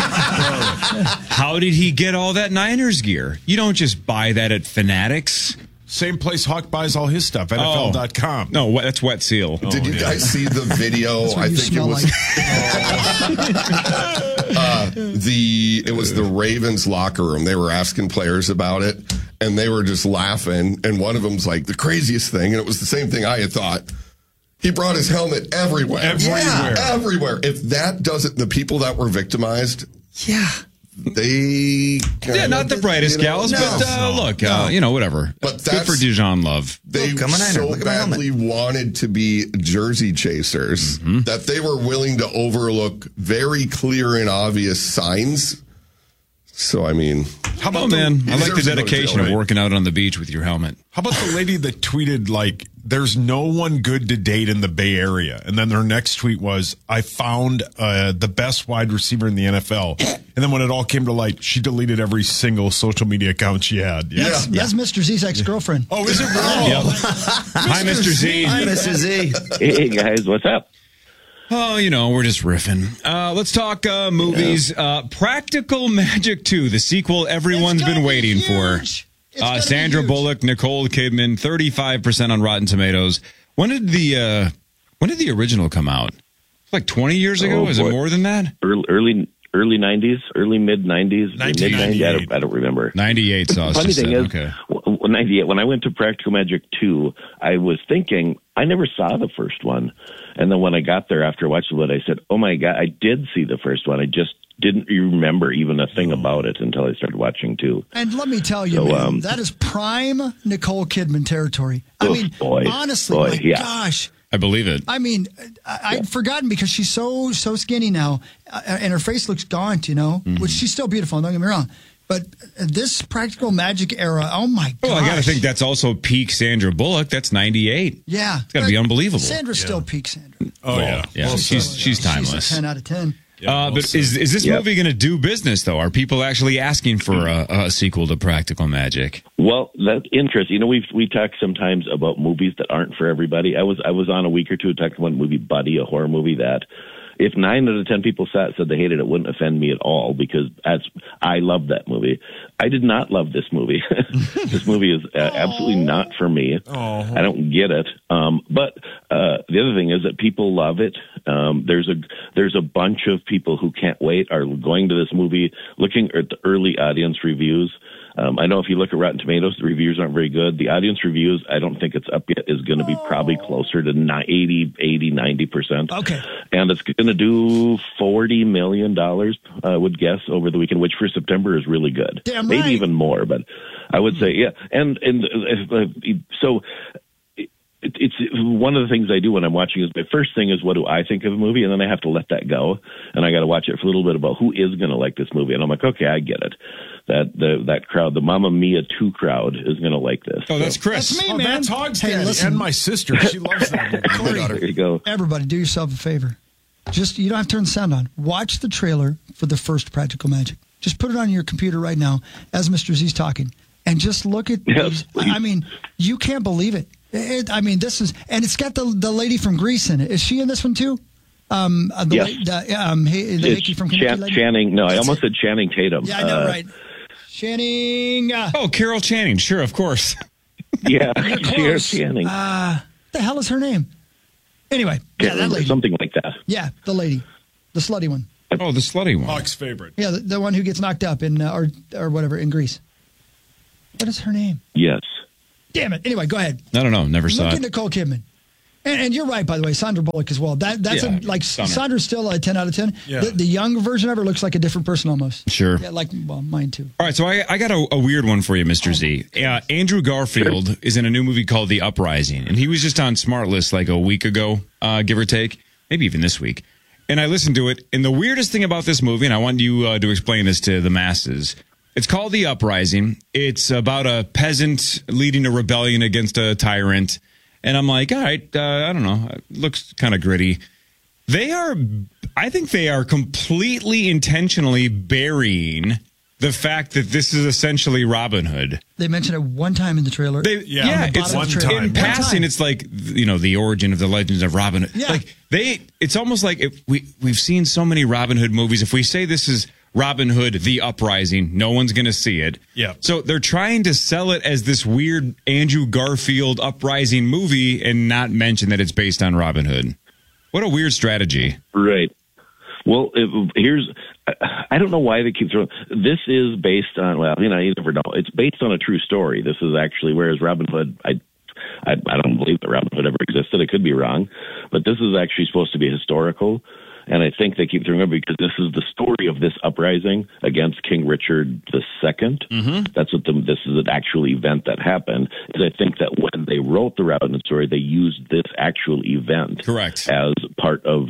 Speaker 33: did he get all that Niners gear? You don't just buy that at Fanatics.
Speaker 9: Same place Hawk buys all his stuff, NFL.com.
Speaker 33: No, that's Wet Seal.
Speaker 34: Did you guys see the video? I think it was it was the Ravens locker room. They were asking players about it, and they were just laughing. And one of them's like, the craziest thing, and it was the same thing I had thought. He brought his helmet everywhere.
Speaker 9: Everywhere.
Speaker 34: Yeah, everywhere. If that doesn't, the people that were victimized, they
Speaker 33: not the brightest gals, but look, whatever.
Speaker 34: But
Speaker 33: good for Dejon Love.
Speaker 34: They so badly wanted to be jersey chasers that they were willing to overlook very clear and obvious signs. So, I mean...
Speaker 33: How about man? I like the dedication of working out on the beach with your helmet.
Speaker 9: How about the lady that tweeted, like, there's no one good to date in the Bay Area? And then her next tweet was, I found the best wide receiver in the NFL. And then when it all came to light, she deleted every single social media account she had.
Speaker 29: That's Mr. Z's ex-girlfriend.
Speaker 9: Oh, is it really?
Speaker 33: Yep. Hi, Mr. Z.
Speaker 35: Hi, Mr. Z.
Speaker 36: Hey, guys. What's up?
Speaker 33: Oh, we're just riffing. Let's talk movies. Practical Magic 2, the sequel everyone's been waiting for. Sandra Bullock, Nicole Kidman, 35% on Rotten Tomatoes. When did the original come out? Like 20 years ago? Is it more than that?
Speaker 36: Early 90s, early mid 90s, mid 90s. I don't remember.
Speaker 33: 98 saw us.
Speaker 36: Funny thing is, 98. When I went to Practical Magic 2, I was thinking I never saw the first one, and then when I got there after watching it, I said, "Oh my God, I did see the first one. I just didn't remember even a thing about it until I started watching 2."
Speaker 29: And let me tell you, man, that is prime Nicole Kidman territory. Honestly, gosh.
Speaker 33: I believe it.
Speaker 29: I mean, I'd forgotten because she's so skinny now, and her face looks gaunt, which she's still beautiful, don't get me wrong. But this Practical Magic era, oh my God.
Speaker 33: Well, I got to think that's also peak Sandra Bullock. That's 98.
Speaker 29: Yeah.
Speaker 33: It's got to be unbelievable.
Speaker 29: Sandra's still peak Sandra.
Speaker 9: Oh, yeah.
Speaker 33: Well, she's timeless.
Speaker 29: She's a 10 out of 10.
Speaker 33: But is this movie going to do business, though? Are people actually asking for a sequel to Practical Magic?
Speaker 36: Well, that's interesting. We talk sometimes about movies that aren't for everybody. I was on a week or two talking about a movie, Buddy, a horror movie that if 9 out of 10 people said they hated it, wouldn't offend me at all, because I love that movie. I did not love this movie. This movie is absolutely not for me. I don't get it. But the other thing is that people love it. There's a bunch of people who can't wait, are going to this movie, looking at the early audience reviews. I know if you look at Rotten Tomatoes, the reviews aren't very good. The audience reviews, I don't think it's up yet, is going to be probably closer to 90%.
Speaker 29: Okay.
Speaker 36: And it's going to do $40 million, I would guess, over the weekend, which for September is really good.
Speaker 29: Damn
Speaker 36: Maybe
Speaker 29: right.
Speaker 36: even more, but I would say, yeah. So it's one of the things I do when I'm watching is my first thing is, what do I think of a movie? And then I have to let that go. And I got to watch it for a little bit about who is going to like this movie. And I'm like, okay, I get it. That crowd, the Mamma Mia 2 crowd, is going to like this.
Speaker 33: Oh, that's Chris.
Speaker 29: That's me,
Speaker 9: Oh,
Speaker 29: man.
Speaker 9: that's Hog's
Speaker 29: Hey,
Speaker 9: daddy
Speaker 29: listen.
Speaker 9: and my sister. She loves that movie.
Speaker 36: There you go.
Speaker 29: Everybody, do yourself a favor. You don't have to turn the sound on. Watch the trailer for the first Practical Magic. Just put it on your computer right now as Mr. Z's talking. And just look at these. I mean, you can't believe it. This is, and it's got the lady from Grease in it. Is she in this one too? The hickey from Kentucky lady?
Speaker 36: Channing. No, I almost said Channing Tatum.
Speaker 29: Yeah, I know, right. Channing.
Speaker 33: Oh, Carol Channing. Sure, of course.
Speaker 36: Yeah,
Speaker 29: You're
Speaker 36: Carol
Speaker 29: close.
Speaker 36: Channing.
Speaker 29: What the hell is her name? Anyway, yeah, that lady.
Speaker 36: Something like that.
Speaker 29: Yeah, the lady, the slutty one.
Speaker 33: Oh, the slutty one.
Speaker 9: Hog's favorite.
Speaker 29: Yeah, the one who gets knocked up in or whatever in Greece. What is her name?
Speaker 36: Yes.
Speaker 29: Damn it. Anyway, go ahead.
Speaker 33: I don't know. Never saw
Speaker 29: Look
Speaker 33: it.
Speaker 29: at Nicole Kidman. And you're right, by the way, Sandra Bullock as well. That's
Speaker 33: Yeah,
Speaker 29: Sandra's still a 10 out of 10.
Speaker 9: Yeah.
Speaker 29: The young version of her looks like a different person almost.
Speaker 33: Sure.
Speaker 29: Yeah, mine too.
Speaker 33: All right, so I got a weird one for you, Mr. Z. Andrew Garfield is in a new movie called The Uprising, and he was just on SmartList like a week ago, give or take, maybe even this week. And I listened to it, and the weirdest thing about this movie, and I want you to explain this to the masses, it's called The Uprising. It's about a peasant leading a rebellion against a tyrant. And I'm like, all right, I don't know. It looks kind of gritty. I think they are completely intentionally burying the fact that this is essentially Robin Hood.
Speaker 29: They mentioned it one time in the trailer.
Speaker 33: It's
Speaker 9: one time.
Speaker 33: in passing. It's like, the origin of the legends of Robin Hood.
Speaker 29: Yeah.
Speaker 33: It's almost like we've seen so many Robin Hood movies. If we say this is Robin Hood, The Uprising, no one's going to see it.
Speaker 9: Yeah.
Speaker 33: So they're trying to sell it as this weird Andrew Garfield Uprising movie and not mention that it's based on Robin Hood. What a weird strategy.
Speaker 36: Right. Well, I don't know why they keep throwing. This is based on, you never know. It's based on a true story. This is actually, whereas Robin Hood, I don't believe that Robin Hood ever existed. I could be wrong, but this is actually supposed to be historical. And I think they keep throwing it because this is the story of this uprising against King Richard II. Mm-hmm. That's what this is an actual event that happened. Is I think that when they wrote the Robin Hood story, they used this actual event
Speaker 33: correct
Speaker 36: as part of.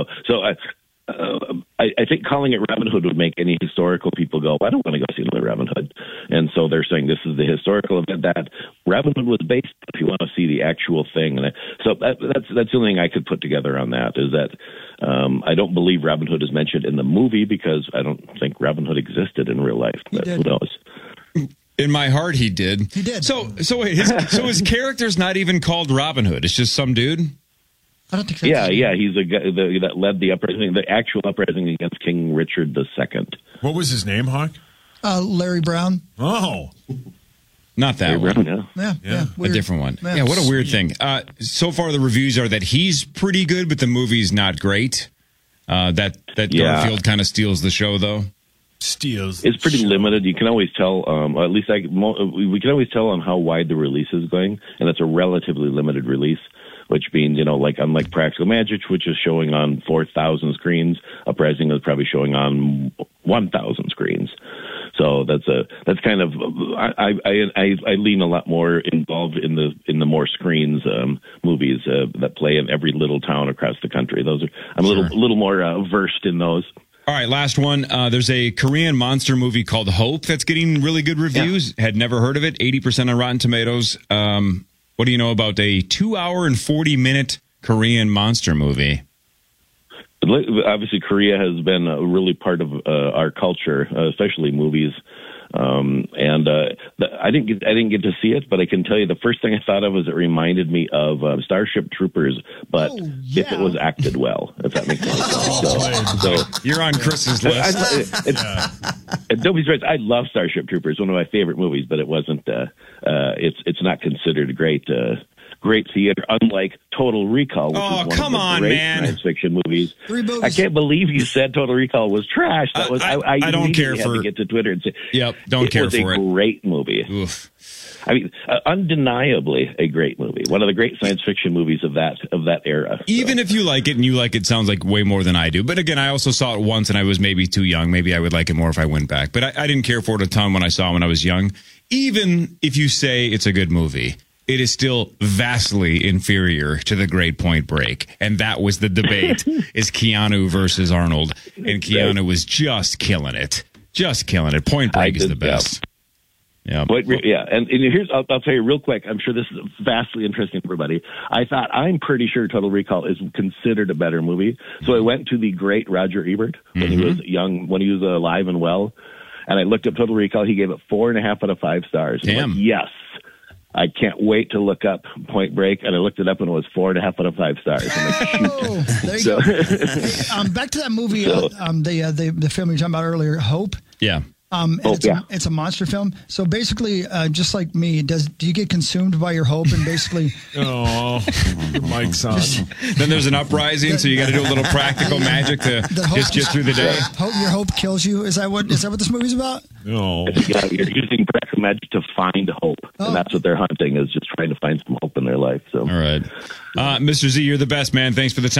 Speaker 36: I think calling it Robin Hood would make any historical people go, I don't want to go see another Robin Hood. And so they're saying this is the historical event that Robin Hood was based on, if you want to see the actual thing. And so that's the only thing I could put together on that, is that I don't believe Robin Hood is mentioned in the movie because I don't think Robin Hood existed in real life. But who knows?
Speaker 33: In my heart, he did.
Speaker 29: He did.
Speaker 33: So wait, his character's not even called Robin Hood. It's just some dude?
Speaker 29: I don't think
Speaker 36: that's he's a guy that led the uprising, the actual uprising against King Richard II.
Speaker 9: What was his name, Hawk?
Speaker 29: Larry Brown.
Speaker 9: Oh.
Speaker 33: Not that
Speaker 36: Larry
Speaker 33: one.
Speaker 36: Brown,
Speaker 29: Yeah.
Speaker 33: A different one.
Speaker 29: Yeah.
Speaker 33: Yeah, what a weird thing. So far, the reviews are that he's pretty good, but the movie's not great. That Garfield kind of steals the show, though.
Speaker 36: It's pretty limited. You can always tell, at least we can always tell on how wide the release is going, and it's a relatively limited release, which means, unlike Practical Magic, which is showing on 4,000 screens, Uprising is probably showing on 1,000 screens. So that's kind of I lean a lot more involved in the more screens movies that play in every little town across the country. I'm a little more versed in those.
Speaker 33: All right, last one. There's a Korean monster movie called Hope that's getting really good reviews. Yeah. Had never heard of it. 80% on Rotten Tomatoes. What do you know about a 2-hour and 40-minute Korean monster movie?
Speaker 36: Obviously, Korea has been a really part of our culture, especially movies. I didn't get to see it, but I can tell you the first thing I thought of was it reminded me of Starship Troopers, but if it was acted well, if that makes sense. So
Speaker 33: you're on Chris's list.
Speaker 36: Don't be surprised. I love Starship Troopers, one of my favorite movies, but it wasn't. It's not considered a great theater, unlike Total Recall, which is one of the great science fiction movies. I can't believe you said Total Recall was trash. That was I
Speaker 33: don't care
Speaker 36: had
Speaker 33: for
Speaker 36: to get to Twitter and say,
Speaker 33: don't care for it.
Speaker 36: It was a great movie.
Speaker 33: Oof.
Speaker 36: I mean, undeniably a great movie. One of the great science fiction movies of that era.
Speaker 33: Even if you like it, and you like it, sounds like way more than I do. But again, I also saw it once, and I was maybe too young. Maybe I would like it more if I went back. But I didn't care for it a ton when I saw it when I was young. Even if you say it's a good movie, it is still vastly inferior to The Great Point Break. And that was the debate, is Keanu versus Arnold. And Keanu was just killing it. Just killing it. Point Break is the best. Yeah.
Speaker 36: And here's, I'll tell you real quick. I'm sure this is vastly interesting to everybody. I'm pretty sure Total Recall is considered a better movie. So I went to the great Roger Ebert when he was young, when he was alive and well. And I looked up Total Recall. He gave it 4.5 out of 5 stars.
Speaker 33: Damn.
Speaker 36: I'm like, yes. I can't wait to look up Point Break, and I looked it up, and it was 4.5 out of 5 stars. I'm like, shoot.
Speaker 29: There you go. Hey, back to that movie, the film you were talking about earlier, Hope.
Speaker 33: Yeah.
Speaker 29: It's a monster film. So basically, just like me, do you get consumed by your hope and basically?
Speaker 9: Your mic's on.
Speaker 33: Then there's an uprising, so you got to do a little practical magic to just get through the day.
Speaker 29: Your hope kills you. Is that what this movie's about?
Speaker 9: No.
Speaker 36: Yeah, you're using practical magic to find hope, and that's what they're hunting, is just trying to find some hope in their life. So,
Speaker 33: all right, Mr. Z, you're the best, man. Thanks for the time.